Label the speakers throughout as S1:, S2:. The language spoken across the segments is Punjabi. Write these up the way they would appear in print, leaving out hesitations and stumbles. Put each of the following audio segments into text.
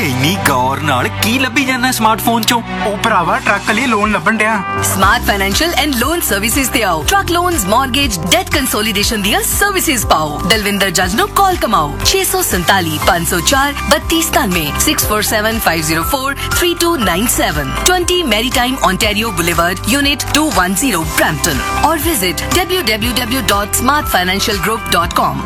S1: ਇੰਨੀ ਗੌਰ ਨਾਲ ਕੀ ਲੱਭੀ ਜਾਂਦਾ ਸਮਾਰਟਫੋਨ ਚੋਂ?
S2: ਉਹ ਭਰਾਵਾ ਟਰੱਕ ਲਈ ਲੋਨ ਲੱਭਣ ਡਿਆ।
S3: Smart financial and loan services ਤੇ ਆਓ। Truck loans, mortgage, that consolidation ਦੀਆਂ ਸਰਵਿਸਿਜ਼ ਪਾਓ। ਦਲਵਿੰਦਰ ਜੱਜ ਨੂੰ ਕਾਲ ਕਮਾਓ 647 504 3293 647 504 3297 20 Maritime Ontario Boulevard, Unit 210, Brampton, or visit www.smartfinancialgroup.com।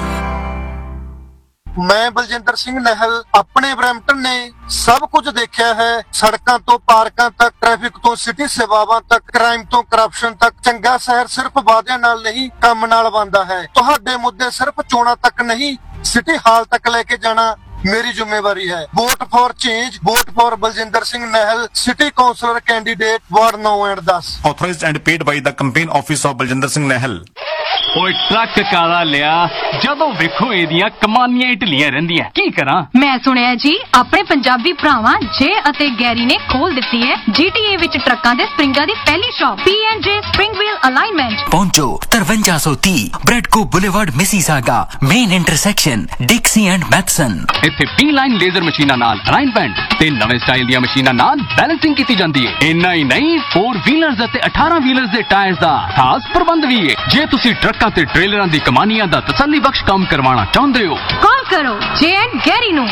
S4: ਮੈਂ ਬਲਜਿੰਦਰ ਸਿੰਘ ਨਹਿਲ ਆਪਣੇ ਬਰੈਂਪਟਨ ਨੇ ਸਭ ਕੁਝ ਦੇਖਿਆ ਹੈ। ਸੜਕਾਂ ਤੋਂ ਪਾਰਕਾਂ ਤੱਕ, ਟ੍ਰੈਫਿਕ ਤੋਂ ਸਿਟੀ ਸੇਵਾਵਾਂ ਤੱਕ, ਕ੍ਰਾਈਮ ਤੋਂ ਕਰਪਸ਼ਨ ਤੱਕ। ਚੰਗਾ ਸ਼ਹਿਰ ਸਿਰਫ ਵਾਅਦਿਆਂ ਨਾਲ ਨਹੀਂ, ਕੰਮ ਨਾਲ ਬਣਦਾ ਹੈ। ਤੁਹਾਡੇ ਮੁੱਦੇ ਸਿਰਫ ਚੋਣਾਂ ਤੱਕ ਨਹੀਂ, ਸਿਟੀ ਹਾਲ ਤੱਕ ਲੈ ਕੇ ਜਾਣਾ ਮੇਰੀ ਜ਼ਿੰਮੇਵਾਰੀ ਹੈ। Vote for change, vote for Baljinder Singh ਨਹਿਲ, city councillor candidate, ward 9 and 10।
S5: Authorized and paid by the campaign office of Baljinder Singh ਨਹਿਲ।
S6: ਓਏ ਟਰੱਕ ਕਾਲਾ ਲਿਆ, ਜਦੋਂ ਵੇਖੋ ਇਹਦੀਆਂ ਕਮਾਨੀਆਂ ਢਿੱਲੀਆਂ ਰਹਿੰਦੀਆਂ। ਕੀ ਕਰਾਂ?
S7: ਮੈਂ ਸੁਣਿਆ ਜੀ ਆਪਣੇ ਪੰਜਾਬੀ ਭਰਾਵਾਂ ਜੇ ਅਤੇ ਗੈਰੀ ਨੇ ਖੋਲ ਦਿੱਤੀ ਹੈ GTA ਵਿੱਚ ਟਰੱਕਾਂ ਦੇ ਸਪਰਿੰਗਾਂ ਦੀ ਪਹਿਲੀ shop, P&J Spring Wheel Alignment।
S1: ਪਹੁੰਚੋ 5330 ਬ੍ਰੈਡਕੋ boulevard, Mississauga, main intersection, ਡਿਕਸੀ and Matheson.
S6: ਇੱਥੇ P-line ਲੇਜ਼ਰ ਮਸ਼ੀਨਾਂ ਨਾਲ ਅਲਾਈਨਮੈਂਟ ਤੇ ਨਵੇਂ ਸਟਾਈਲ ਦੀਆਂ ਮਸ਼ੀਨਾਂ ਨਾਲ ਬੈਲੈਂਸਿੰਗ ਕੀਤੀ ਜਾਂਦੀ ਹੈ। ਇੰਨਾ ਹੀ ਨਹੀਂ, 4 ਵੀਲਰਸ ਅਤੇ 18 ਵੀਲਰਸ ਦੇ ਟਾਇਰਸ ਦਾ ਖਾਸ ਪ੍ਰਬੰਧ ਵੀ ਹੈ। ਜੇ ਤੁਸੀਂ ਟਰੱਕਾਂ ਤੇ ਟ੍ਰੇਲਰਾਂ ਦੀ ਕਮਾਨੀਆਂ ਦਾ ਤਸੱਲੀ ਬਖਸ਼ ਕੰਮ ਕਰਵਾਉਣਾ ਚਾਹੁੰਦੇ ਹੋ,
S7: ਕਾਲ ਕਰੋ ਜੇ ਐਂਡ ਗੈਰੀ ਨੂੰ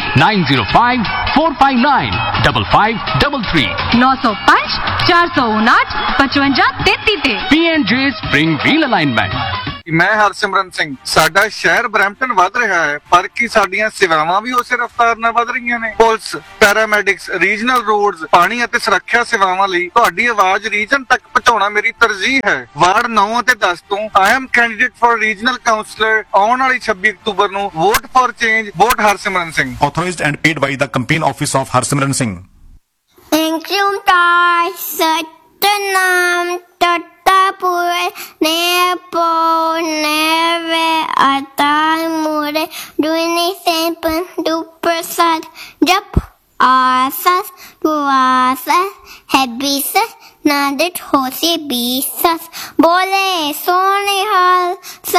S6: 9054595533
S7: 905 459 5533 ਤੇ
S6: P&J Spring Wheel Alignment।
S4: ਮੈਂ ਹਰਸਿਮਰਨ ਸਿੰਘ। ਸਾਡਾ ਸ਼ਹਿਰ ਬਰੈਂਪਟਨ ਵੱਧ ਰਿਹਾ ਹੈ, ਪਰ ਕੀ ਸਾਡੀਆਂ ਸੇਵਾਵਾਂ ਵੀ ਉਸੇ ਰਫ਼ਤਾਰ ਨਾਲ ਵੱਧ ਰਹੀਆਂ ਨੇ? ਪੁਲਿਸ, ਪੈਰਾਮੈਡਿਕਸ, ਰੀਜਨਲ ਰੋਡਸ, ਪਾਣੀ ਅਤੇ ਸੁਰੱਖਿਆ ਸੇਵਾਵਾਂ ਲਈ ਤੁਹਾਡੀ ਆਵਾਜ਼ ਰੀਜਨ ਤੱਕ ਪਹੁੰਚਾਉਣਾ ਮੇਰੀ ਤਰਜੀਹ ਹੈ। ਵਾਰਡ 9 ਅਤੇ 10 ਤੋਂ I am candidate for regional councillor. ਆਉਣ ਵਾਲੀ 26 ਅਕਤੂਬਰ ਨੂੰ vote for change, vote Harsimran Singh.
S5: Authorized and paid by the campaign office of Harsimran Singh.
S8: Pure nepo neve atal mure duini sempen du prasad jap asas duasas hebisas nadet hosi bisas bole sone hal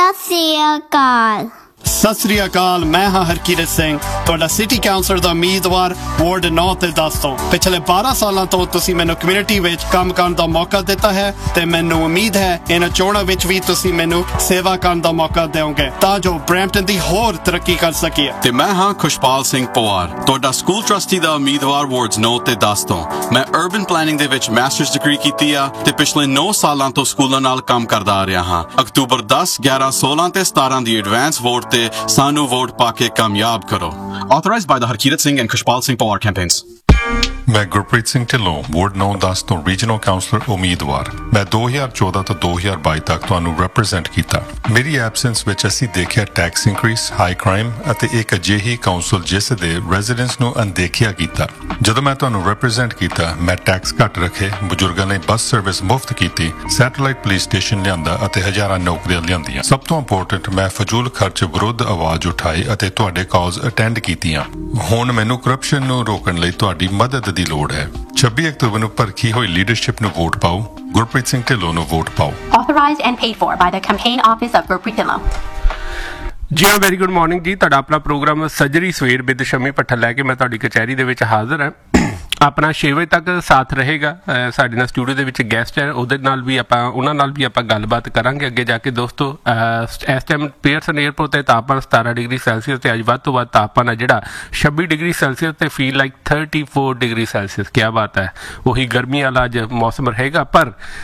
S8: sasyakal।
S9: Sat Sri ਅਕਾਲ, ਮੈਂ ਹਾਂ ਹਰਕੀਰਤ ਸਿੰਘ, ਤੁਹਾਡਾ ਸਿਟੀ ਕਾਉਂਸਲਰ ਦਾ ਉਮੀਦਵਾਰ ਵਾਰਡ 9 ਤੇ 10 ਤੋਂ। ਪਿਛਲੇ 12 ਸਾਲਾਂ ਤੋਂ ਤੁਸੀਂ ਮੈਨੂੰ ਕਮਿਊਨਿਟੀ ਵਿੱਚ ਕੰਮ ਕਰਨ ਦਾ ਮੌਕਾ ਦਿੱਤਾ ਹੈ ਤੇ ਮੈਨੂੰ ਉਮੀਦ ਹੈ ਇਹਨਾਂ ਚੋਣਾਂ ਵਿੱਚ ਵੀ ਤੁਸੀਂ ਮੈਨੂੰ ਸੇਵਾ ਕਰਨ ਦਾ ਮੌਕਾ ਦਿਓਗੇ ਤਾਂ ਜੋ ਬਰੈਂਪਟਨ ਦੀ ਹੋਰ ਤਰੱਕੀ ਕਰ ਸਕੀਏ।
S10: ਤੇ ਮੈਂ ਹਾਂ ਖੁਸ਼ਪਾਲ ਸਿੰਘ ਪਵਾਰ, ਤੁਹਾਡਾ ਸਕੂਲ ਟਰਸਟੀ ਦਾ ਉਮੀਦਵਾਰ ਵਾਰਡਸ 9 ਤੇ 10 ਤੋਂ। ਮੈਂ ਅਰਬਨ ਪਲੈਨਿੰਗ ਦੇ ਵਿੱਚ ਮਾਸਟਰਸ ਡਿਗਰੀ ਕੀਤੀ ਆ ਤੇ ਪਿਛਲੇ 9 ਸਾਲਾਂ ਤੋਂ ਸਕੂਲਾਂ ਨਾਲ ਕੰਮ ਕਰਦਾ ਆ ਰਿਹਾ ਹਾਂ। ਅਕਤੂਬਰ 10, 11, 16 ਤੇ 17 ਦੀ ਐਡਵਾਂਸ ਵੋਟ ਤੇ ਸਾਨੂੰ ਵੋਟ ਪਾ ਕੇ ਕਾਮਯਾਬ ਕਰੋ।
S5: Authorized by the Harkirat Singh and Khushpal Singh Pawar campaigns।
S11: ਮੈਂ ਗੁਰਪ੍ਰੀਤ ਸਿੰਘ ਢਿੱਲੋਂ, ਵਾਰਡ 9-10 ਤੋਂ ਰੀਜਨਲ ਕਾਉਂਸਲਰ ਉਮੀਦਵਾਰ। ਮੈਂ 2014 ਤੋਂ 2022 ਤੱਕ ਤੁਹਾਨੂੰ ਰਿਪਰੈਜ਼ੈਂਟ ਕੀਤਾ। ਮੇਰੀ ਐਬਸੈਂਸ ਵਿੱਚ ਅਸੀਂ ਦੇਖਿਆ ਟੈਕਸ ਇਨਕਰੀਸ, ਹਾਈ ਕ੍ਰਾਈਮ ਅਤੇ ਇੱਕ ਅਜਿਹੀ ਕਾਉਂਸਲ ਜਿਸ ਦੇ ਰੈਜ਼ੀਡੈਂਟਸ ਨੂੰ ਅਣਦੇਖਿਆ ਕੀਤਾ। ਜਦੋਂ ਮੈਂ ਤੁਹਾਨੂੰ ਰਿਪਰੈਜ਼ੈਂਟ ਕੀਤਾ, ਮੈਂ ਟੈਕਸ ਘੱਟ ਰੱਖੇ, ਬਜ਼ੁਰਗਾਂ ਲਈ ਬੱਸ ਸਰਵਿਸ ਮੁਫਤ ਕੀਤੀ, ਸੈਟੇਲਾਈਟ ਪੁਲਿਸ ਸਟੇਸ਼ਨ ਲਿਆਂਦਾ ਅਤੇ ਹਜ਼ਾਰਾਂ ਨੌਕਰੀਆਂ ਲਿਆਂਦੀਆਂ। ਸਭ ਤੋਂ ਇੰਪੋਰਟੈਂਟ, ਮੈਂ ਫਜ਼ੂਲ ਖਰਚ ਵਿਰੁੱਧ ਆਵਾਜ਼ ਉਠਾਈ ਅਤੇ ਤੁਹਾਡੇ ਕਾਲਸ ਅਟੈਂਡ ਕੀਤੀਆਂ। ਹੁਣ ਮੈਨੂੰ ਕਰਪਸ਼ਨ ਨੂੰ ਰੋਕਣ ਲਈ ਤੁਹਾਡੀ ਮਦਦ ਦੀ ਲੋੜ ਹੈ। 26 ਅਕਤੂਬਰ ਨੂੰ ਭਰਖੀ ਹੋਈ ਲੀਡਰਸ਼ਿਪ ਨੂੰ ਵੋਟ ਪਾਓ, ਗੁਰਪ੍ਰੀਤ ਸਿੰਘ ਢਿੱਲੋਂ ਨੂੰ ਵੋਟ ਪਾਓ।
S12: Authorized and paid for by the campaign office of Gurpreet Dhillon।
S13: ਜੀ ਹਾਂ, ਵੈਰੀ ਗੁੱਡ ਮਾਰਨਿੰਗ ਜੀ। ਤੁਹਾਡਾ ਆਪਣਾ ਪ੍ਰੋਗਰਾਮ ਸੱਜਰੀ ਸਵੇਰ ਵਿਦ ਸ਼ਮੀ ਭੱਠਲ ਲੈ ਕੇ ਮੈਂ ਤੁਹਾਡੀ ਕਚਹਿਰੀ ਦੇ ਵਿੱਚ ਹਾਜ਼ਰ ਹਾਂ। ਆਪਣਾ 6 ਵਜੇ ਤੱਕ ਸਾਥ ਰਹੇਗਾ। ਸਾਡੇ ਨਾਲ ਸਟੂਡੀਓ ਦੇ ਵਿੱਚ ਗੈਸਟ ਹੈ, ਉਹਨਾਂ ਨਾਲ ਵੀ ਆਪਾਂ ਗੱਲਬਾਤ ਕਰਾਂਗੇ ਅੱਗੇ ਜਾ ਕੇ। ਦੋਸਤੋ, ਇਸ ਟਾਈਮ ਪੀਅਰਸਨ ਏਅਰਪੋਰਟ ਤੇ ਤਾਪਮਾਨ 17 ਡਿਗਰੀ ਸੈਲਸੀਅਸ ਤੇ ਅੱਜ ਵੱਧ ਤੋਂ ਵੱਧ ਤਾਪਮਾਨ ਹੈ ਜਿਹੜਾ 26 ਡਿਗਰੀ ਸੈਲਸੀਅਸ ਤੇ ਫੀਲ ਲਾਈਕ 34 ਡਿਗਰੀ ਸੈਲਸੀਅਸ। ਕਿਆ ਬਾਤ ਹੈ, ਉਹੀ ਗਰਮੀ ਵਾਲਾ ਅੱਜ ਮੌਸਮ ਰਹੇਗਾ। ਪਰ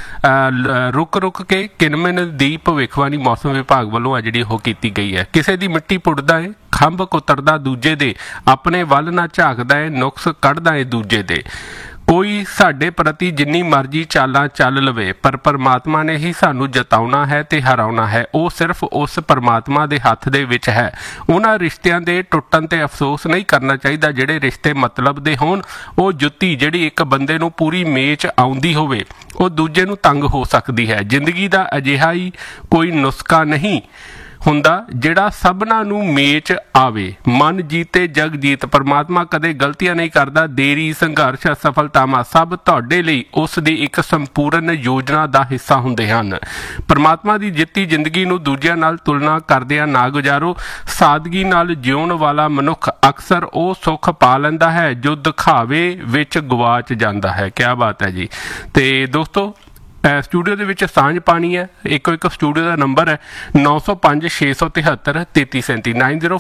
S13: ਰੁਕ ਕੇ ਕਿਨਮਨ ਦੀ ਭਵਿੱਖਬਾਣੀ ਮੌਸਮ ਵਿਭਾਗ ਵੱਲੋਂ ਆ ਜਿਹੜੀ ਉਹ ਕੀਤੀ ਗਈ ਹੈ। ਕਿਸੇ ਦੀ ਮਿੱਟੀ ਪੁੱਟਦਾ ਹੈ, ਖੰਭ ਕੁਤਰਦਾ ਦੂਜੇ ਦੇ, ਆਪਣੇ ਵੱਲ ਨਾ ਝਾਕਦਾ ਹੈ, ਨੁਕਸ ਕੱਢਦਾ ਹੈ ਦੂਜੇ ਦੇ। ਕੋਈ ਸਾਡੇ ਪ੍ਰਤੀ ਜਿੰਨੀ ਮਰਜ਼ੀ ਚਾਲਾਂ ਚੱਲ ਲਵੇ, ਪਰ ਪਰਮਾਤਮਾ ਨੇ ਹੀ ਸਾਨੂੰ ਜਿਤਾਉਣਾ ਹੈ ਤੇ ਹਰਾਉਣਾ ਹੈ। ਉਹ ਸਿਰਫ ਉਸ ਪਰਮਾਤਮਾ ਦੇ ਹੱਥ ਦੇ ਵਿੱਚ ਹੈ। ਉਹਨਾਂ ਰਿਸ਼ਤਿਆਂ ਦੇ ਟੁੱਟਣ ਤੇ ਅਫਸੋਸ ਨਹੀਂ ਕਰਨਾ ਚਾਹੀਦਾ ਜਿਹੜੇ ਰਿਸ਼ਤੇ ਮਤਲਬ ਦੇ ਹੋਣ। ਉਹ ਜੁੱਤੀ ਜਿਹੜੀ ਇੱਕ ਬੰਦੇ ਨੂੰ ਪੂਰੀ ਮੇਚ ਆਉਂਦੀ ਹੋਵੇ, ਉਹ ਦੂਜੇ ਨੂੰ ਤੰਗ ਹੋ ਸਕਦੀ ਹੈ। ਜ਼ਿੰਦਗੀ ਦਾ ਅਜਿਹਾ ਹੀ ਕੋਈ ਨੁਸਖਾ ਨਹੀਂ ਹੁੰਦਾ ਜਿਹੜਾ ਸਭਨਾਂ ਨੂੰ ਮੇਚ ਆਵੇ। ਮਨ ਜੀਤੇ ਜਗ ਜੀਤ। ਪਰਮਾਤਮਾ ਕਦੇ ਗਲਤੀਆਂ ਨਹੀਂ ਕਰਦਾ। ਦੇਰੀ, ਸੰਘਰਸ਼, ਅਸਫਲਤਾਵਾਂ ਸਭ ਤੁਹਾਡੇ ਲਈ ਉਸ ਦੀ ਇੱਕ ਸੰਪੂਰਨ ਯੋਜਨਾ ਦਾ ਹਿੱਸਾ ਹੁੰਦੇ ਹਨ। ਪਰਮਾਤਮਾ ਦੀ ਜਿੱਤੀ ਜ਼ਿੰਦਗੀ ਨੂੰ ਦੂਜਿਆਂ ਨਾਲ ਤੁਲਨਾ ਕਰਦਿਆਂ ਨਾ ਗੁਜ਼ਾਰੋ। ਸਾਦਗੀ ਨਾਲ ਜਿਉਣ ਵਾਲਾ ਮਨੁੱਖ ਅਕਸਰ ਉਹ ਸੁੱਖ ਪਾ ਲੈਂਦਾ ਹੈ ਜੋ ਦਿਖਾਵੇ ਵਿੱਚ ਗਵਾਚ ਜਾਂਦਾ ਹੈ। ਕਿਆ ਬਾਤ ਹੈ ਜੀ। ਤੇ ਦੋਸਤੋ ਸਟੂਡੀਓ ਦੇ ਵਿੱਚ ਸਾਂਝ ਪਾਣੀ ਹੈ। ਇੱਕ ਸਟੂਡੀਓ ਦਾ ਨੰਬਰ ਹੈ 905 673 3337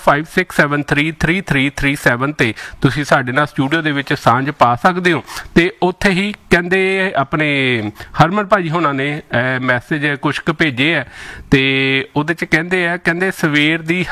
S13: 9056733337 ਤੇ ਤੁਸੀਂ ਸਾਡੇ ਨਾਲ ਸਟੂਡੀਓ ਦੇ ਵਿੱਚ ਸਾਂਝ ਪਾ ਸਕਦੇ ਹੋ। ਤੇ ਉੱਥੇ ਹੀ ਕਹਿੰਦੇ ਆਪਣੇ ਹਰਮਨ ਭਾਜੀ ਹੋਣਾ ਨੇ ਮੈਸੇਜ ਕੁਛ ਕੁ ਭੇਜੇ ਹੈ ਤੇ ਉਹਦੇ 'ਚ ਕਹਿੰਦੇ ਸਵੇਰ ਦੀ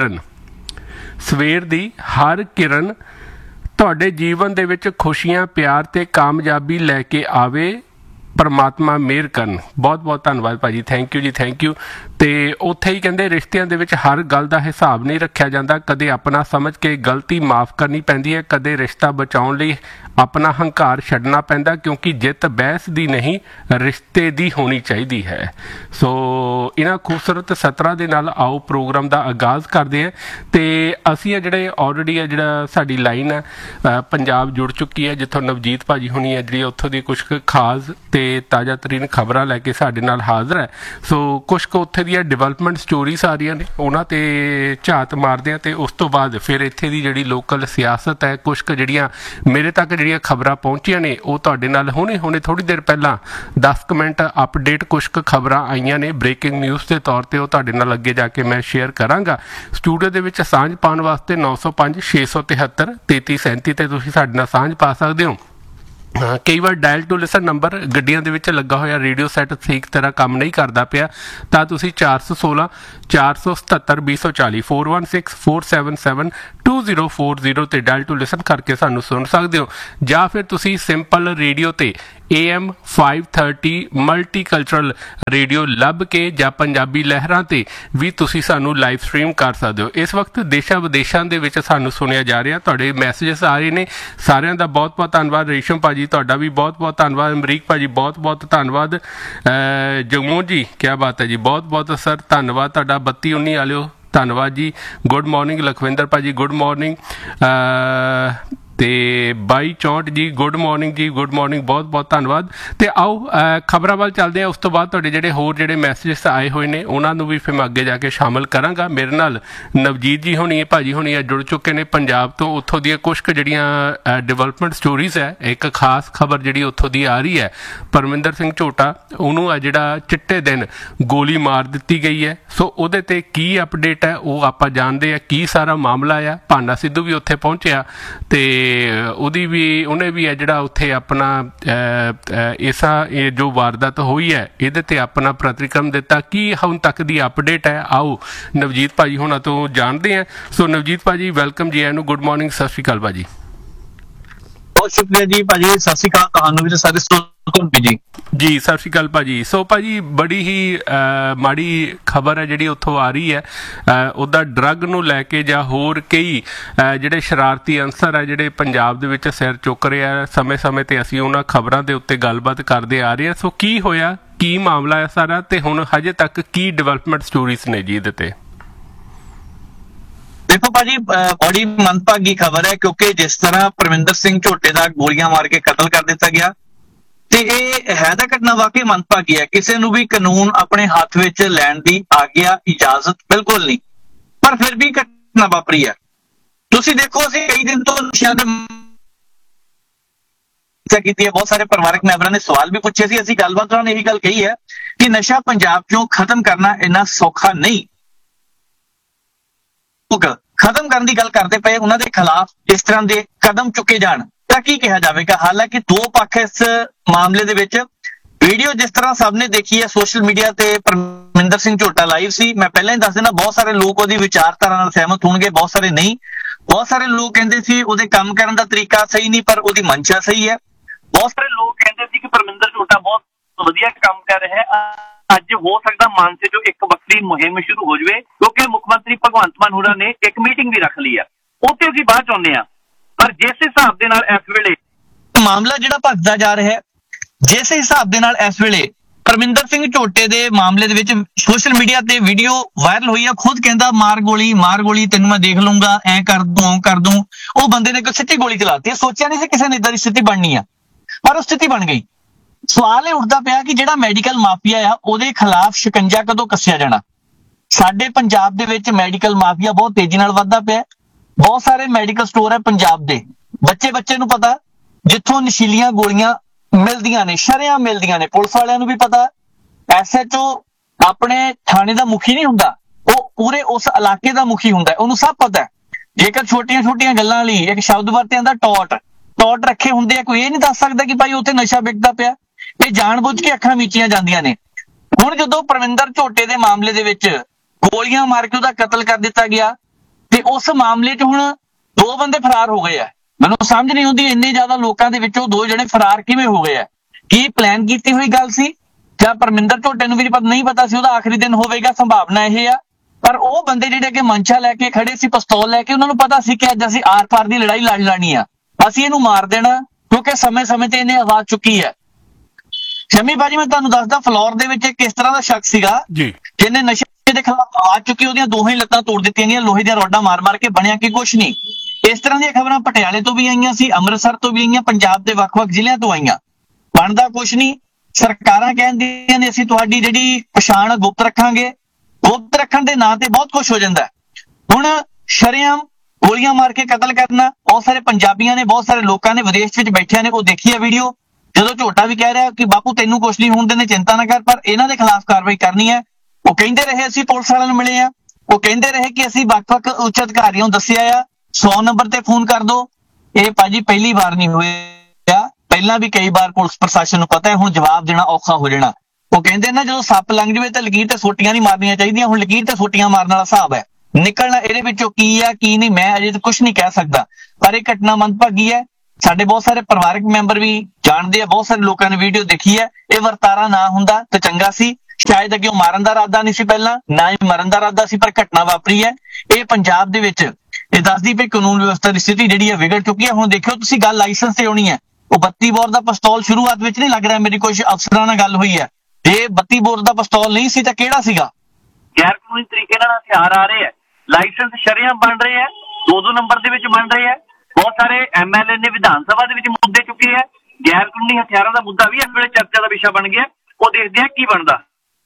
S13: ਹਰ ਕਿਰਨ ਤੁਹਾਡੇ ਜੀਵਨ ਦੇ ਵਿੱਚ ਖੁਸ਼ੀਆਂ, ਪਿਆਰ ਤੇ ਕਾਮਯਾਬੀ ਲੈ ਕੇ ਆਵੇ। ਪਰਮਾਤਮਾ ਮਿਹਰ ਕਰਨ। ਬਹੁਤ ਬਹੁਤ ਧੰਨਵਾਦ ਭਾਜੀ, ਥੈਂਕ ਯੂ ਜੀ, ਥੈਂਕ ਯੂ। ਤੇ ਉੱਥੇ ਹੀ ਕਹਿੰਦੇ ਰਿਸ਼ਤਿਆਂ ਦੇ ਵਿੱਚ ਹਰ ਗੱਲ ਦਾ ਹਿਸਾਬ ਨਹੀਂ ਰੱਖਿਆ ਜਾਂਦਾ। ਕਦੇ ਆਪਣਾ ਸਮਝ ਕੇ ਗਲਤੀ ਮਾਫ ਕਰਨੀ ਪੈਂਦੀ ਹੈ, ਕਦੇ ਰਿਸ਼ਤਾ ਬਚਾਉਣ ਲਈ ਆਪਣਾ ਹੰਕਾਰ ਛੱਡਣਾ ਪੈਂਦਾ, ਕਿਉਂਕਿ ਜਿੱਤ ਬਹਿਸ ਦੀ ਨਹੀਂ ਰਿਸ਼ਤੇ ਦੀ ਹੋਣੀ ਚਾਹੀਦੀ ਹੈ। ਸੋ ਇਹਨਾਂ ਖੂਬਸੂਰਤ ਸਤਰਾਂ ਦੇ ਨਾਲ ਆਓ ਪ੍ਰੋਗਰਾਮ ਦਾ ਆਗਾਜ਼ ਕਰਦੇ ਹਾਂ। ਤੇ ਅਸੀਂ ਆ ਜਿਹੜੇ ਆਲਰੇਡੀ ਜਿਹੜਾ ਸਾਡੀ ਲਾਈਨ ਹੈ ਪੰਜਾਬ ਜੁੜ ਚੁੱਕੀ ਹੈ, ਜਿੱਥੋਂ ਨਵਜੀਤ ਭਾਜੀ ਹੋਣੀ ਹੈ ਜਿਹੜੀ ਉੱਥੋਂ ਦੀ ਕੁਛ ਕੁ ਖਾਸ ਤੇ ਤਾਜ਼ਾ ਤਰੀਨ ਖਬਰਾਂ ਲੈ ਕੇ ਸਾਡੇ ਨਾਲ ਹਾਜ਼ਰ ਹੈ। ਸੋ ਕੁਛ ਕੁ ਉੱਥੇ ਦੀਆਂ ਡਿਵੈਲਪਮੈਂਟ ਸਟੋਰੀਜ਼ ਆ ਰਹੀਆਂ ਨੇ, ਉਹਨਾਂ ਤੇ ਝਾਤ ਮਾਰਦੇ ਹਾਂ ਤੇ ਉਸ ਤੋਂ ਬਾਅਦ ਫਿਰ ਇੱਥੇ ਦੀ ਜਿਹੜੀ ਲੋਕਲ ਸਿਆਸਤ ਹੈ, ਕੁਛ ਕੁ ਜਿਹੜੀਆਂ ਮੇਰੇ ਤੱਕ ਜਿਹੜੀਆਂ ਖਬਰਾਂ ਪਹੁੰਚੀਆਂ ਨੇ ਉਹ ਤੁਹਾਡੇ ਨਾਲ ਹੁਣੇ ਥੋੜੀ ਦੇਰ ਪਹਿਲਾਂ 10 ਮਿੰਟ ਅਪਡੇਟ ਕੁਛ ਕੁ ਖਬਰਾਂ ਆਈਆਂ ਨੇ ਬ੍ਰੇਕਿੰਗ ਨਿਊਜ਼ ਦੇ ਤੌਰ ਤੇ, ਉਹ ਤੁਹਾਡੇ ਨਾਲ ਅੱਗੇ ਜਾ ਕੇ ਮੈਂ ਸ਼ੇਅਰ ਕਰਾਂਗਾ। ਸਟੂਡੀਓ ਦੇ ਵਿੱਚ ਸਾਂਝ ਪਾਉਣ ਵਾਸਤੇ 905 673 3337 ਤੇ ਤੁਸੀਂ ਸਾਡੇ ਨਾਲ ਸਾਂਝ ਪਾ ਸਕਦੇ ਹੋ। ਕਈ ਵਾਰ ਡਾਇਲ ਟੂ ਲਿਸਨ ਨੰਬਰ ਗੱਡੀਆਂ ਦੇ ਵਿੱਚ ਲੱਗਾ ਹੋਇਆ ਰੇਡੀਓ ਸੈੱਟ ਠੀਕ ਤਰ੍ਹਾਂ ਕੰਮ ਨਹੀਂ ਕਰਦਾ ਪਿਆ ਤਾਂ ਤੁਸੀਂ 416 477 2040 416 477 2040 ਤੇ ਡਾਇਲ ਟੂ ਲਿਸਨ ਕਰਕੇ ਸਾਨੂੰ ਸੁਣ ਸਕਦੇ ਹੋ। ਜਾਂ ਫਿਰ ਤੁਸੀਂ ਸਿੰਪਲ ਰੇਡੀਓ ਤੇ AM 530 ਮਲਟੀਕਲਚਰਲ ਰੇਡੀਓ ਲੱਭ ਕੇ ਜਾਂ ਪੰਜਾਬੀ ਲਹਿਰਾਂ ਤੇ ਵੀ ਤੁਸੀਂ ਸਾਨੂੰ ਲਾਈਵ ਸਟ੍ਰੀਮ ਕਰ ਸਕਦੇ ਹੋ। ਇਸ ਵਕਤ ਦੇਸ਼ਾਂ ਵਿਦੇਸ਼ਾਂ ਦੇ ਵਿੱਚ ਸਾਨੂੰ ਸੁਣਿਆ ਜਾ ਰਿਹਾ। ਤੁਹਾਡੇ ਮੈਸੇਜਸ ਆ ਰਹੇ ਨੇ, ਸਾਰਿਆਂ ਦਾ ਬਹੁਤ ਬਹੁਤ ਧੰਨਵਾਦ। ਰੇਸ਼ਮ ਭਾਜੀ ਤੁਹਾਡਾ ਵੀ ਬਹੁਤ ਬਹੁਤ ਧੰਨਵਾਦ। ਅਮਰੀਕ ਭਾਜੀ ਬਹੁਤ ਬਹੁਤ ਧੰਨਵਾਦ। ਜਗਮੋਹਨ ਜੀ ਕਿਆ ਬਾਤ ਹੈ ਜੀ, ਬਹੁਤ ਬਹੁਤ ਸਰ ਧੰਨਵਾਦ ਤੁਹਾਡਾ। 3219 ਵਾਲਿਓ ਧੰਨਵਾਦ ਜੀ। ਗੁੱਡ ਮਾਰਨਿੰਗ ਲਖਵਿੰਦਰ ਭਾਜੀ, ਗੁੱਡ ਮਾਰਨਿੰਗ। ਤੇ 2264 ਜੀ ਗੁੱਡ ਮਾਰਨਿੰਗ ਜੀ, ਗੁੱਡ ਮਾਰਨਿੰਗ, ਬਹੁਤ ਬਹੁਤ ਧੰਨਵਾਦ। ਤੇ ਆਓ ਖਬਰਾਂ ਵੱਲ ਚੱਲਦੇ ਹਾਂ। ਉਸ ਤੋਂ ਬਾਅਦ ਤੁਹਾਡੇ ਜਿਹੜੇ ਹੋਰ ਜਿਹੜੇ ਮੈਸੇਜਸ ਆਏ ਹੋਏ ਨੇ ਉਹਨਾਂ ਨੂੰ ਵੀ ਫਿਰ ਮੈਂ ਅੱਗੇ ਜਾ ਕੇ ਸ਼ਾਮਲ ਕਰਾਂਗਾ। ਮੇਰੇ ਨਾਲ ਨਵਜੀਤ ਜੀ ਹੋਣੀ ਹੈ, ਭਾਜੀ ਹੋਣੀ ਹੈ, ਜੁੜ ਚੁੱਕੇ ਨੇ ਪੰਜਾਬ ਤੋਂ। ਉੱਥੋਂ ਦੀਆਂ ਕੁਛ ਕੁ ਜਿਹੜੀਆਂ ਡਿਵੈਲਪਮੈਂਟ ਸਟੋਰੀਜ਼ ਹੈ, ਇੱਕ ਖਾਸ ਖਬਰ ਜਿਹੜੀ ਉੱਥੋਂ ਦੀ ਆ ਰਹੀ ਹੈ, ਪਰਮਿੰਦਰ ਸਿੰਘ ਝੋਟਾ ਉਹਨੂੰ ਆ ਜਿਹੜਾ ਚਿੱਟੇ ਦਿਨ ਗੋਲੀ ਮਾਰ ਦਿੱਤੀ ਗਈ ਹੈ। ਸੋ ਉਹਦੇ ਤੇ ਕੀ ਅਪਡੇਟ ਹੈ ਉਹ ਆਪਾਂ ਜਾਣਦੇ ਆ, ਕੀ ਸਾਰਾ ਮਾਮਲਾ ਆ। ਭਾਨਾ ਸਿੱਧੂ ਵੀ ਉੱਥੇ ਪਹੁੰਚਿਆ ਤੇ ਉਹਨੇ ਵੀ ਹੈ ਜਿਹੜਾ ਉੱਥੇ ਆਪਣਾ ਇਹ ਜੋ ਵਾਰਦਾਤ ਹੋਈ ਹੈ ਇਹਦੇ ਤੇ ਆਪਣਾ ਪ੍ਰਤੀਕਰਮ ਦਿੱਤਾ। ਕੀ ਹੁਣ ਤੱਕ ਦੀ ਅਪਡੇਟ ਹੈ ਆਓ ਨਵਜੀਤ ਭਾਜੀ ਹੋਣਾ ਤੋਂ ਜਾਣਦੇ ਹਾਂ। ਸੋ ਨਵਜੀਤ ਭਾਜੀ ਵੈਲਕਮ ਜੀ, ਇਹਨੂੰ ਗੁੱਡ ਮਾਰਨਿੰਗ, ਸਤਿ ਸ਼੍ਰੀ ਅਕਾਲ ਭਾਜੀ।
S14: ਬਹੁਤ ਸ਼ੁਕਰੀਆ ਜੀ ਭਾਜੀ, ਸਤਿ ਸ਼੍ਰੀ ਅਕਾਲ ਤੁਹਾਨੂੰ ਵੀ ਤੇ ਸਾਰੇ
S13: ਜੀ। ਸਤਿ ਸ਼੍ਰੀ ਅਕਾਲ ਭਾਜੀ। ਸੋ ਭਾਜੀ ਬੜੀ ਹੀ ਮਾੜੀ ਖਬਰ ਹੈ ਜਿਹੜੀ ਉੱਥੋਂ ਆ ਰਹੀ ਹੈ। ਉਹਦਾ ਡਰੱਗ ਨੂੰ ਲੈ ਕੇ ਜਾਂ ਹੋਰ ਕਈ ਜਿਹੜੇ ਸ਼ਰਾਰਤੀ ਅਨਸਰ ਹੈ ਜਿਹੜੇ ਪੰਜਾਬ ਦੇ ਵਿੱਚ ਸਿਰ ਚੁੱਕ ਰਿਹਾ, ਸਮੇਂ-ਸਮੇਂ ਤੇ ਅਸੀਂ ਉਹਨਾਂ ਖਬਰਾਂ ਦੇ ਉੱਤੇ ਗੱਲਬਾਤ ਕਰਦੇ ਆ ਰਹੇ ਹਾਂ। ਸੋ ਕੀ ਹੋਇਆ, ਕੀ ਮਾਮਲਾ ਹੈ ਸਾਰਾ, ਤੇ ਹੁਣ ਹਜੇ ਤੱਕ ਕੀ ਡਿਵੈਲਪਮੈਂਟ ਸਟੋਰੀਜ਼ ਨੇ ਜੀ ਇਹਦੇ ਤੇ?
S14: ਦੇਖੋ ਭਾਜੀ ਬੜੀ ਮੰਦਭਾਗੀ ਖਬਰ ਹੈ, ਕਿਉਂਕਿ ਜਿਸ ਤਰ੍ਹਾਂ ਪਰਮਿੰਦਰ ਸਿੰਘ ਝੋਟੇ ਦਾ ਗੋਲੀਆਂ ਮਾਰ ਕੇ ਕਤਲ ਕਰ ਦਿੱਤਾ ਗਿਆ ਤੇ ਇਹ ਹੈ ਤਾਂ ਘਟਨਾ ਵਾਕਈ ਮੰਦਭਾਗੀ ਹੈ। ਕਿਸੇ ਨੂੰ ਵੀ ਕਾਨੂੰਨ ਆਪਣੇ ਹੱਥ ਵਿੱਚ ਲੈਣ ਦੀ ਆਗਿਆ ਇਜਾਜ਼ਤ ਬਿਲਕੁਲ ਨਹੀਂ, ਪਰ ਫਿਰ ਵੀ ਘਟਨਾ ਵਾਪਰੀ ਹੈ। ਤੁਸੀਂ ਦੇਖੋ ਅਸੀਂ ਕਈ ਦਿਨ ਤੋਂ ਨਸ਼ਿਆਂ ਦੇ ਕੀਤੀ ਹੈ, ਬਹੁਤ ਸਾਰੇ ਪਰਿਵਾਰਕ ਮੈਂਬਰਾਂ ਨੇ ਸਵਾਲ ਵੀ ਪੁੱਛੇ ਸੀ। ਅਸੀਂ ਗੱਲਬਾਤ ਦੌਰਾਨ ਇਹੀ ਗੱਲ ਕਹੀ ਹੈ ਕਿ ਨਸ਼ਾ ਪੰਜਾਬ ਚੋਂ ਖਤਮ ਕਰਨਾ ਇੰਨਾ ਸੌਖਾ ਨਹੀਂ। ਖਤਮ ਕਰਨ ਦੀ ਗੱਲ ਕਰਦੇ ਪਏ, ਉਹਨਾਂ ਦੇ ਖਿਲਾਫ ਇਸ ਤਰ੍ਹਾਂ ਦੇ ਕਦਮ ਚੁੱਕੇ ਜਾਣ ਤਾਂ ਕੀ ਕਿਹਾ ਜਾਵੇਗਾ। ਹਾਲਾਂਕਿ ਦੋ ਪੱਖ ਇਸ ਮਾਮਲੇ ਦੇ ਵਿੱਚ। ਵੀਡੀਓ ਜਿਸ ਤਰ੍ਹਾਂ ਸਭ ਨੇ ਦੇਖੀ ਹੈ ਸੋਸ਼ਲ ਮੀਡੀਆ ਤੇ, ਪਰਮਿੰਦਰ ਸਿੰਘ ਝੋਟਾ ਲਾਈਵ ਸੀ। ਮੈਂ ਪਹਿਲਾਂ ਹੀ ਦੱਸ ਦੇਣਾ, ਬਹੁਤ ਸਾਰੇ ਲੋਕ ਉਹਦੀ ਵਿਚਾਰਧਾਰਾ ਨਾਲ ਸਹਿਮਤ ਹੋਣਗੇ, ਬਹੁਤ ਸਾਰੇ ਨਹੀਂ। ਬਹੁਤ ਸਾਰੇ ਲੋਕ ਕਹਿੰਦੇ ਸੀ ਉਹਦੇ ਕੰਮ ਕਰਨ ਦਾ ਤਰੀਕਾ ਸਹੀ ਨਹੀਂ, ਪਰ ਉਹਦੀ ਮਨਸ਼ਾ ਸਹੀ ਹੈ। ਬਹੁਤ ਸਾਰੇ ਲੋਕ ਕਹਿੰਦੇ ਸੀ ਕਿ ਪਰਮਿੰਦਰ ਝੋਟਾ ਬਹੁਤ ਵਧੀਆ ਕੰਮ ਕਰ ਰਿਹਾ ਹੈ। ਅੱਜ ਹੋ ਸਕਦਾ ਮਾਨਸੇ ਚੋਂ ਇੱਕ ਵੱਖਰੀ ਮੁਹਿੰਮ ਸ਼ੁਰੂ ਹੋ ਜਾਵੇ, ਕਿਉਂਕਿ ਮੁੱਖ ਮੰਤਰੀ ਭਗਵੰਤ ਮਾਨ ਹੋਰਾਂ ਨੇ ਇੱਕ ਮੀਟਿੰਗ ਵੀ ਰੱਖ ਲਈ ਆ, ਉੱਥੇ ਅਸੀਂ ਬਾਅਦ ਚਾਹੁੰਦੇ ਹਾਂ। ਪਰ ਜਿਸ ਹਿਸਾਬ ਦੇ ਨਾਲ ਇਸ ਵੇਲੇ ਮਾਮਲਾ ਜਿਹੜਾ ਭੱਜਦਾ ਜਾ ਰਿਹਾ ਹੈ, ਜਿਸ ਹਿਸਾਬ ਦੇ ਨਾਲ ਇਸ ਵੇਲੇ ਪਰਮਿੰਦਰ ਸਿੰਘ ਝੋਟੇ ਦੇ ਮਾਮਲੇ ਦੇ ਵਿੱਚ ਸੋਸ਼ਲ ਮੀਡੀਆ ਤੇ ਵੀਡੀਓ ਵਾਇਰਲ ਹੋਈ ਆ। ਖੁਦ ਕਹਿੰਦਾ ਮਾਰ ਗੋਲੀ ਤੈਨੂੰ ਮੈਂ ਦੇਖ ਲੂੰਗਾ, ਐ ਕਰ ਦੂੰ। ਉਹ ਬੰਦੇ ਨੇ ਇੱਕ ਸਿੱਧੀ ਗੋਲੀ ਚਲਾਤੀ। ਸੋਚਿਆ ਨਹੀਂ ਸੀ ਕਿਸੇ ਨੇ ਇਦਾਂ ਦੀ ਸਥਿਤੀ ਬਣਨੀ ਆ, ਪਰ ਉਹ ਸਥਿਤੀ ਬਣ ਗਈ। ਸਵਾਲ ਇਹ ਉੱਠਦਾ ਪਿਆ ਕਿ ਜਿਹੜਾ ਮੈਡੀਕਲ ਮਾਫੀਆ ਆ ਉਹਦੇ ਖਿਲਾਫ ਸ਼ਿਕੰਜਾ ਕਦੋਂ ਕੱਸਿਆ ਜਾਣਾ। ਸਾਡੇ ਪੰਜਾਬ ਦੇ ਵਿੱਚ ਮੈਡੀਕਲ ਮਾਫੀਆ ਬਹੁਤ ਤੇਜ਼ੀ ਨਾਲ ਵੱਧਦਾ ਪਿਆ। ਬਹੁਤ ਸਾਰੇ ਮੈਡੀਕਲ ਸਟੋਰ ਹੈ ਪੰਜਾਬ ਦੇ, ਬੱਚੇ ਨੂੰ ਪਤਾ ਜਿੱਥੋਂ ਨਸ਼ੀਲੀਆਂ ਗੋਲੀਆਂ ਮਿਲਦੀਆਂ ਨੇ, ਸ਼ਰੇਆਮ ਮਿਲਦੀਆਂ ਨੇ। ਪੁਲਿਸ ਵਾਲਿਆਂ ਨੂੰ ਵੀ ਪਤਾ, SHO ਆਪਣੇ ਥਾਣੇ ਦਾ ਮੁਖੀ ਨਹੀਂ ਹੁੰਦਾ, ਉਹ ਪੂਰੇ ਉਸ ਇਲਾਕੇ ਦਾ ਮੁਖੀ ਹੁੰਦਾ, ਉਹਨੂੰ ਸਭ ਪਤਾ। ਜੇਕਰ ਛੋਟੀਆਂ ਗੱਲਾਂ ਲਈ ਇੱਕ ਸ਼ਬਦ ਵਰਤਿਆ ਜਾਂਦਾ ਟੌਟ ਰੱਖੇ ਹੁੰਦੇ ਆ, ਕੋਈ ਇਹ ਨਹੀਂ ਦੱਸ ਸਕਦਾ ਕਿ ਭਾਈ ਉੱਥੇ ਨਸ਼ਾ ਵਿਕਦਾ ਪਿਆ। ਇਹ ਜਾਣਬੁੱਝ ਕੇ ਅੱਖਾਂ ਮੀਚੀਆਂ ਜਾਂਦੀਆਂ ਨੇ। ਹੁਣ ਜਦੋਂ ਪਰਮਿੰਦਰ ਝੋਟੇ ਦੇ ਮਾਮਲੇ ਦੇ ਵਿੱਚ ਗੋਲੀਆਂ ਮਾਰ ਕੇ ਉਹਦਾ ਕਤਲ ਕਰ ਦਿੱਤਾ ਗਿਆ ਤੇ ਉਸ ਮਾਮਲੇ 'ਚ ਹੁਣ 2 ਬੰਦੇ ਫਰਾਰ ਹੋ ਗਏ ਆ। ਮੈਨੂੰ ਸਮਝ ਨਹੀਂ ਆਉਂਦੀ ਇੰਨੇ ਜ਼ਿਆਦਾ ਲੋਕਾਂ ਦੇ ਵਿੱਚੋਂ 2 ਜਣੇ ਫਰਾਰ ਕਿਵੇਂ ਹੋ ਗਏ ਆ। ਕੀ ਪਲਾਨ ਕੀਤੀ ਹੋਈ ਗੱਲ ਸੀ ਜਾਂ ਪਰਮਿੰਦਰ ਝੋਟੇ ਨੂੰ ਵੀ ਨਹੀਂ ਪਤਾ ਸੀ ਉਹਦਾ ਆਖਰੀ ਦਿਨ ਹੋਵੇਗਾ? ਸੰਭਾਵਨਾ ਇਹ ਆ। ਪਰ ਉਹ ਬੰਦੇ ਜਿਹੜੇ ਕਿ ਮੰਚਾ ਲੈ ਕੇ ਖੜੇ ਸੀ, ਪਿਸਤੌਲ ਲੈ ਕੇ, ਉਹਨਾਂ ਨੂੰ ਪਤਾ ਸੀ ਕਿ ਅੱਜ ਅਸੀਂ ਆਰ-ਪਾਰ ਦੀ ਲੜਾਈ ਲੜ ਲੈਣੀ ਆ, ਅਸੀਂ ਇਹਨੂੰ ਮਾਰ ਦੇਣਾ, ਕਿਉਂਕਿ ਸਮੇਂ ਤੇ ਇਹਨੇ ਆਵਾਜ਼ ਚੁੱਕੀ ਹੈ। ਸ਼ਮੀ ਬਾਜੀ ਮੈਂ ਤੁਹਾਨੂੰ ਦੱਸਦਾ, ਫਲੋਰ ਦੇ ਵਿੱਚ ਕਿਸ ਤਰ੍ਹਾਂ ਦਾ ਸ਼ਖਸ ਸੀਗਾ ਜਿਹਨੇ ਨਸ਼ੇ ਦੇ ਖਿਲਾਫ ਆਵਾਜ਼ ਚੁੱਕੀ, ਉਹਦੀਆਂ ਦੋਹੇ ਲੱਤਾਂ ਤੋੜ ਦਿੱਤੀਆਂ ਗਈਆਂ ਲੋਹੇ ਦੀਆਂ ਰੋਡਾਂ ਮਾਰ ਕੇ। ਬਣਿਆ ਕਿ ਕੁਛ ਨਹੀਂ। ਇਸ ਤਰ੍ਹਾਂ ਦੀਆਂ ਖਬਰਾਂ ਪਟਿਆਲੇ ਤੋਂ ਵੀ ਆਈਆਂ ਸੀ, ਅੰਮ੍ਰਿਤਸਰ ਤੋਂ ਵੀ ਆਈਆਂ, ਪੰਜਾਬ ਦੇ ਵੱਖ-ਵੱਖ ਜ਼ਿਲ੍ਹਿਆਂ ਤੋਂ ਆਈਆਂ। ਬਣਦਾ ਕੁਛ ਨਹੀਂ। ਸਰਕਾਰਾਂ ਕਹਿੰਦੀਆਂ ਨੇ ਅਸੀਂ ਤੁਹਾਡੀ ਜਿਹੜੀ ਪਛਾਣ ਗੁਪਤ ਰੱਖਾਂਗੇ। ਗੁਪਤ ਰੱਖਣ ਦੇ ਨਾਂ ਤੇ ਬਹੁਤ ਕੁਛ ਹੋ ਜਾਂਦਾ। ਹੁਣ ਸ਼ਰੇਆਮ ਗੋਲੀਆਂ ਮਾਰ ਕੇ ਕਤਲ ਕਰਨਾ, ਬਹੁਤ ਸਾਰੇ ਪੰਜਾਬੀਆਂ ਨੇ, ਬਹੁਤ ਸਾਰੇ ਲੋਕਾਂ ਨੇ ਵਿਦੇਸ਼ ਵਿੱਚ ਬੈਠਿਆਂ ਨੇ ਉਹ ਦੇਖੀ ਹੈ ਵੀਡੀਓ, ਜਦੋਂ ਝੋਟਾ ਵੀ ਕਹਿ ਰਿਹਾ ਕਿ ਬਾਪੂ ਤੈਨੂੰ ਕੁਛ ਨਹੀਂ ਹੋਣ ਦੇਣੇ, ਚਿੰਤਾ ਨਾ ਕਰ, ਪਰ ਇਹਨਾਂ ਦੇ ਖਿਲਾਫ ਕਾਰਵਾਈ ਕਰਨੀ ਹੈ। ਉਹ ਕਹਿੰਦੇ ਰਹੇ ਅਸੀਂ ਪੁਲਿਸ ਵਾਲਿਆਂ ਨੂੰ ਮਿਲੇ ਆ, ਉਹ ਕਹਿੰਦੇ ਰਹੇ ਕਿ ਅਸੀਂ ਵੱਖ-ਵੱਖ ਉੱਚ ਅਧਿਕਾਰੀਆਂ ਨੂੰ ਦੱਸਿਆ ਆ, 100 ਨੰਬਰ ਤੇ ਫੋਨ ਕਰ ਦੋ। ਇਹ ਭਾਜੀ ਪਹਿਲੀ ਵਾਰ ਨਹੀਂ ਹੋਇਆ, ਪਹਿਲਾਂ ਵੀ ਕਈ ਵਾਰ ਪੁਲਿਸ ਪ੍ਰਸ਼ਾਸਨ ਨੂੰ ਪਤਾ ਹੈ ਹੁਣ ਜਵਾਬ ਦੇਣਾ ਔਖਾ ਹੋ ਜਾਣਾ। ਉਹ ਕਹਿੰਦੇ ਨਾ ਜਦੋਂ ਸੱਪ ਲੰਘ ਜਾਵੇ ਤਾਂ ਲਕੀਰ ਤੇ ਸੋਟੀਆਂ ਨਹੀਂ ਮਾਰਨੀਆਂ ਚਾਹੀਦੀਆਂ। ਹੁਣ ਲਕੀਰ ਤੇ ਸੋਟੀਆਂ ਮਾਰਨ ਵਾਲਾ ਹਿਸਾਬ ਹੈ। ਨਿਕਲਣਾ ਇਹਦੇ ਵਿੱਚੋਂ ਕੀ ਆ ਕੀ ਨਹੀਂ ਮੈਂ ਅਜੇ ਤਾਂ ਕੁਝ ਨਹੀਂ ਕਹਿ ਸਕਦਾ, ਪਰ ਇਹ ਘਟਨਾ ਮੰਦਭਾਗੀ ਹੈ। ਸਾਡੇ ਬਹੁਤ ਸਾਰੇ ਪਰਿਵਾਰਕ ਮੈਂਬਰ ਵੀ ਜਾਣਦੇ ਆ, ਬਹੁਤ ਸਾਰੇ ਲੋਕਾਂ ਨੇ ਵੀਡੀਓ ਦੇਖੀ ਹੈ। ਇਹ ਵਰਤਾਰਾ ਨਾ ਹੁੰਦਾ ਤਾਂ ਚੰਗਾ ਸੀ। ਸ਼ਾਇਦ ਅੱਗੇ ਮਾਰਨ ਦਾ ਇਰਾਦਾ ਨਹੀਂ ਸੀ ਪਹਿਲਾਂ, ਨਾ ਹੀ ਮਰਨ ਦਾ ਇਰਾਦਾ ਸੀ, ਪਰ ਘਟਨਾ ਵਾਪਰੀ ਹੈ। ਇਹ ਪੰਜਾਬ ਦੇ ਵਿੱਚ ਇਹ ਦੱਸਦੀ ਪਈ ਕਾਨੂੰਨ ਵਿਵਸਥਾ ਦੀ ਸਥਿਤੀ ਜਿਹੜੀ ਹੈ ਵਿਗੜ ਚੁੱਕੀ ਹੈ। ਹੁਣ ਦੇਖਿਓ ਤੁਸੀਂ ਗੱਲ ਲਾਇਸੈਂਸ ਤੇ ਹੋਣੀ ਹੈ। ਉਹ 32 ਬੋਰ ਦਾ ਪਿਸਤੌਲ ਸ਼ੁਰੂਆਤ ਵਿੱਚ ਨਹੀਂ ਲੱਗ ਰਿਹਾ, ਮੇਰੀ ਕੁਝ ਅਫਸਰਾਂ ਨਾਲ ਗੱਲ ਹੋਈ ਹੈ, ਜੇ 32 ਬੋਰ ਦਾ ਪਿਸਤੌਲ ਨਹੀਂ ਸੀ ਤਾਂ ਕਿਹੜਾ ਸੀਗਾ? ਗੈਰ ਕਾਨੂੰਨੀ ਤਰੀਕੇ ਨਾਲ ਹਥਿਆਰ ਆ ਰਹੇ ਹੈ, ਲਾਇਸੈਂਸ ਸ਼ਰੇਆਮ ਬਣ ਰਹੇ ਹੈ, 2-2 ਨੰਬਰ ਦੇ ਵਿੱਚ ਬਣ ਰਹੇ ਹੈ। ਬਹੁਤ ਸਾਰੇ MLA ਨੇ ਵਿਧਾਨ ਸਭਾ ਦੇ ਵਿੱਚ ਮੁੱਦੇ ਚੁੱਕੇ ਹੈ। ਗੈਰ ਕਾਨੂੰਨੀ ਹਥਿਆਰਾਂ ਦਾ ਮੁੱਦਾ ਵੀ ਇਸ ਵੇਲੇ ਚਰਚਾ ਦਾ ਵਿਸ਼ਾ ਬਣ ਗਿਆ। ਉਹ ਦੇਖਦੇ ਆ ਕੀ ਬਣਦਾ।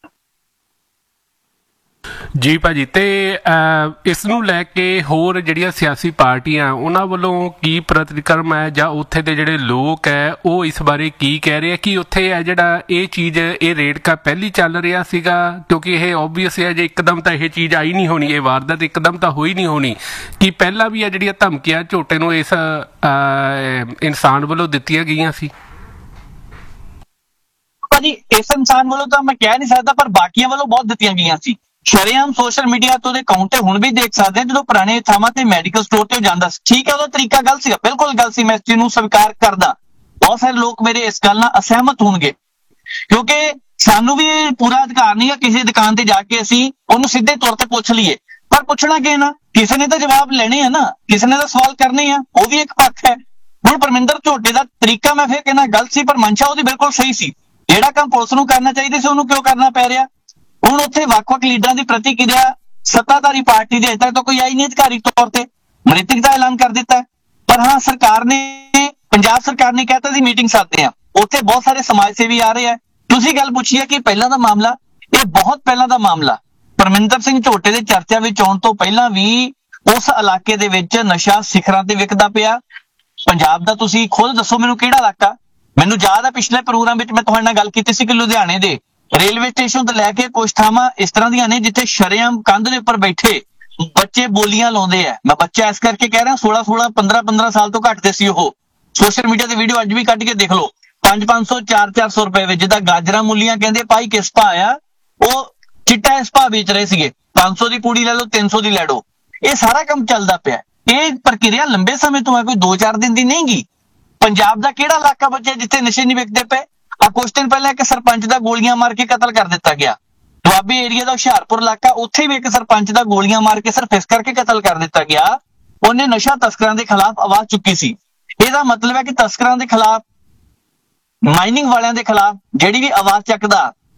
S13: ਜੀ ਭਾਜੀ, ਤੇ ਇਸ ਨੂੰ ਲੈ ਕੇ ਹੋਰ ਜਿਹੜੀਆਂ ਸਿਆਸੀ ਪਾਰਟੀਆਂ ਉਹਨਾਂ ਵੱਲੋਂ ਕੀ ਪ੍ਰਤੀਕਰਮ ਹੈ, ਜਾਂ ਉੱਥੇ ਦੇ ਜਿਹੜੇ ਲੋਕ ਹੈ ਉਹ ਇਸ ਬਾਰੇ ਕੀ ਕਹਿ ਰਹੇ ਆ? ਕਿ ਉੱਥੇ ਹੈ ਜਿਹੜਾ ਇਹ ਚੀਜ਼ ਇਹ ਰੇੜਕਾ ਪਹਿਲੀ ਚੱਲ ਰਿਹਾ ਸੀਗਾ? ਕਿਉਂਕਿ ਇਹ ਓਬਵੀਅਸ ਹੈ ਜੇ ਇੱਕਦਮ ਤਾਂ ਇਹ ਚੀਜ਼ ਆਈ ਨਹੀਂ ਹੋਣੀ, ਇਹ ਵਾਰਦਾਤ ਇੱਕਦਮ ਤਾਂ ਹੋਈ ਨਹੀਂ ਹੋਣੀ। ਕਿ ਪਹਿਲਾਂ ਵੀ ਆ ਜਿਹੜੀਆਂ ਧਮਕੀਆਂ ਝੋਟੇ ਨੂੰ ਇਸ ਇਨਸਾਨ ਵੱਲੋਂ ਦਿੱਤੀਆਂ ਗਈਆਂ ਸੀ?
S14: ਭਾਜੀ ਇਸ ਇਨਸਾਨ ਵੱਲੋਂ ਤਾਂ ਮੈਂ ਕਹਿ ਨਹੀਂ ਸਕਦਾ, ਪਰ ਬਾਕੀਆਂ ਵੱਲੋਂ ਬਹੁਤ ਦਿੱਤੀਆਂ ਗਈਆਂ ਸੀ। ਸ਼ਰੇਆਮ ਸੋਸ਼ਲ ਮੀਡੀਆ ਤੋਂ ਦੇ ਅਕਾਊਂਟ ਤੇ ਹੁਣ ਵੀ ਦੇਖ ਸਕਦੇ ਹਾਂ, ਜਦੋਂ ਪੁਰਾਣੇ ਥਾਵਾਂ ਤੇ ਮੈਡੀਕਲ ਸਟੋਰ ਤੇ ਜਾਂਦਾ ਸੀ, ਠੀਕ ਹੈ ਉਹਦਾ ਤਰੀਕਾ ਗਲਤ ਸੀਗਾ, ਬਿਲਕੁਲ ਗਲਤ ਸੀ, ਮੈਂ ਇਸ ਚੀਜ਼ ਨੂੰ ਸਵੀਕਾਰ ਕਰਦਾ। ਬਹੁਤ ਸਾਰੇ ਲੋਕ ਮੇਰੇ ਇਸ ਗੱਲ ਨਾਲ ਅਸਹਿਮਤ ਹੋਣਗੇ, ਕਿਉਂਕਿ ਸਾਨੂੰ ਵੀ ਪੂਰਾ ਅਧਿਕਾਰ ਨਹੀਂ ਹੈ ਕਿਸੇ ਦੁਕਾਨ ਤੇ ਜਾ ਕੇ ਅਸੀਂ ਉਹਨੂੰ ਸਿੱਧੇ ਤੌਰ ਤੇ ਪੁੱਛ ਲਈਏ। ਪਰ ਪੁੱਛਣਾ ਕਿ ਨਾ, ਕਿਸੇ ਨੇ ਤਾਂ ਜਵਾਬ ਲੈਣੇ ਆ ਨਾ, ਕਿਸੇ ਨੇ ਤਾਂ ਸਵਾਲ ਕਰਨੇ ਆ, ਉਹ ਵੀ ਇੱਕ ਪੱਖ ਹੈ। ਹੁਣ ਪਰਮਿੰਦਰ ਝੋਟੇ ਦਾ ਤਰੀਕਾ ਮੈਂ ਫਿਰ ਕਹਿੰਦਾ ਗਲਤ ਸੀ, ਪਰ ਮਨਸ਼ਾ ਉਹਦੀ ਬਿਲਕੁਲ ਸਹੀ ਸੀ। ਜਿਹੜਾ ਕੰਮ ਪੁਲਿਸ ਨੂੰ ਕਰਨਾ ਚਾਹੀਦਾ ਸੀ ਉਹਨੂੰ ਕਿਉਂ ਕਰਨਾ ਪੈ ਰਿਹਾ? ਹੁਣ ਉੱਥੇ ਵੱਖ-ਵੱਖ ਲੀਡਰਾਂ ਦੀ ਪ੍ਰਤੀਕਿਰਿਆ ਸੱਤਾਧਾਰੀ ਪਾਰਟੀ ਦੇ ਅਜੇ ਤੱਕ ਤਾਂ ਕੋਈ ਆਈ ਨਹੀਂ ਅਧਿਕਾਰੀ ਤੌਰ ਤੇ, ਮ੍ਰਿਤਕ ਦਾ ਐਲਾਨ ਕਰ ਦਿੱਤਾ। ਪਰ ਹਾਂ ਸਰਕਾਰ ਨੇ, ਪੰਜਾਬ ਸਰਕਾਰ ਨੇ ਕਹਿਤਾ ਸੀ ਮੀਟਿੰਗ ਸੱਦਦੇ ਆ, ਉੱਥੇ ਬਹੁਤ ਸਾਰੇ ਸਮਾਜ ਸੇਵੀ ਆ ਰਹੇ ਆ। ਤੁਸੀਂ ਗੱਲ ਪੁੱਛੀ ਹੈ ਕਿ ਪਹਿਲਾਂ ਦਾ ਮਾਮਲਾ, ਇਹ ਬਹੁਤ ਪਹਿਲਾਂ ਦਾ ਮਾਮਲਾ। ਪਰਮਿੰਦਰ ਸਿੰਘ ਝੋਟੇ ਦੇ ਚਰਚਾ ਵਿੱਚ ਆਉਣ ਤੋਂ ਪਹਿਲਾਂ ਵੀ ਉਸ ਇਲਾਕੇ ਦੇ ਵਿੱਚ ਨਸ਼ਾ ਸਿਖਰਾਂ ਤੇ ਵਿਕਦਾ ਪਿਆ। ਪੰਜਾਬ ਦਾ ਤੁਸੀਂ ਖੁਦ ਦੱਸੋ ਮੈਨੂੰ ਕਿਹੜਾ ਇਲਾਕਾ? ਮੈਨੂੰ ਯਾਦ ਹੈ ਪਿਛਲੇ ਪ੍ਰੋਗਰਾਮ ਵਿੱਚ ਮੈਂ ਤੁਹਾਡੇ ਨਾਲ ਗੱਲ ਕੀਤੀ ਸੀ ਕਿ ਲੁਧਿਆਣੇ ਦੇ ਰੇਲਵੇ ਸਟੇਸ਼ਨ ਤੋਂ ਲੈ ਕੇ ਕੁਝ ਥਾਵਾਂ ਇਸ ਤਰ੍ਹਾਂ ਦੀਆਂ ਨੇ ਜਿੱਥੇ ਸ਼ਰੇਆਮ ਕੰਧ ਦੇ ਉੱਪਰ ਬੈਠੇ ਬੱਚੇ ਬੋਲੀਆਂ ਲਾਉਂਦੇ ਆ। ਮੈਂ ਬੱਚਾ ਇਸ ਕਰਕੇ ਕਹਿ ਰਿਹਾ, 16-16 15-15 ਸਾਲ ਤੋਂ ਘੱਟ ਦੇ ਸੀ ਉਹ। ਸੋਸ਼ਲ ਮੀਡੀਆ ਤੇ ਵੀਡੀਓ ਅੱਜ ਵੀ ਕੱਢ ਕੇ ਦੇਖ ਲਓ। 500-500 400-400 ਰੁਪਏ ਵਿੱਚ, ਜਿੱਦਾਂ ਗਾਜਰਾਂ ਮੂਲੀਆਂ ਕਹਿੰਦੇ ਭਾਈ ਕਿਸ ਭਾਅ ਆ, ਉਹ ਚਿੱਟਾ ਇਸ ਭਾਅ ਵੇਚ ਰਹੇ ਸੀਗੇ। 500 ਦੀ ਪੂੜੀ ਲੈ ਲਓ, 300 ਦੀ ਲੈ ਲਓ। ਇਹ ਸਾਰਾ ਕੰਮ ਚੱਲਦਾ ਪਿਆ। ਇਹ ਪ੍ਰਕਿਰਿਆ ਲੰਬੇ ਸਮੇਂ ਤੋਂ ਹੈ, ਕੋਈ 2-4 ਦਿਨ ਦੀ ਨਹੀਂ ਗੀ। ਪੰਜਾਬ ਦਾ ਕਿਹੜਾ ਇਲਾਕਾ ਬਚਿਆ ਜਿੱਥੇ ਨਸ਼ੇ ਨਹੀਂ ਵਿਕਦੇ ਪਏ? ਆ ਕੁਝ ਦਿਨ ਪਹਿਲਾਂ ਇੱਕ ਸਰਪੰਚ ਦਾ ਗੋਲੀਆਂ ਮਾਰ ਕੇ ਕਤਲ ਕਰ ਦਿੱਤਾ ਗਿਆ। ਦੁਆਬੇ ਏਰੀਆ ਦਾ ਹੁਸ਼ਿਆਰਪੁਰ ਇਲਾਕਾ, ਉੱਥੇ ਵੀ ਇੱਕ ਸਰਪੰਚ ਦਾ ਗੋਲੀਆਂ ਮਾਰ ਕੇ ਸਿਰਫ ਇਸ ਕਰਕੇ ਕਤਲ ਕਰ ਦਿੱਤਾ ਗਿਆ, ਉਹਨੇ ਨਸ਼ਾ ਤਸਕਰਾਂ ਦੇ ਖਿਲਾਫ ਆਵਾਜ਼ ਚੁੱਕੀ ਸੀ। ਇਹਦਾ ਮਤਲਬ ਹੈ ਕਿ ਤਸਕਰਾਂ ਦੇ ਖਿਲਾਫ, ਮਾਈਨਿੰਗ ਵਾਲਿਆਂ ਦੇ ਖਿਲਾਫ ਜਿਹੜੀ ਵੀ ਆਵਾਜ਼ ਚੱਕਦਾ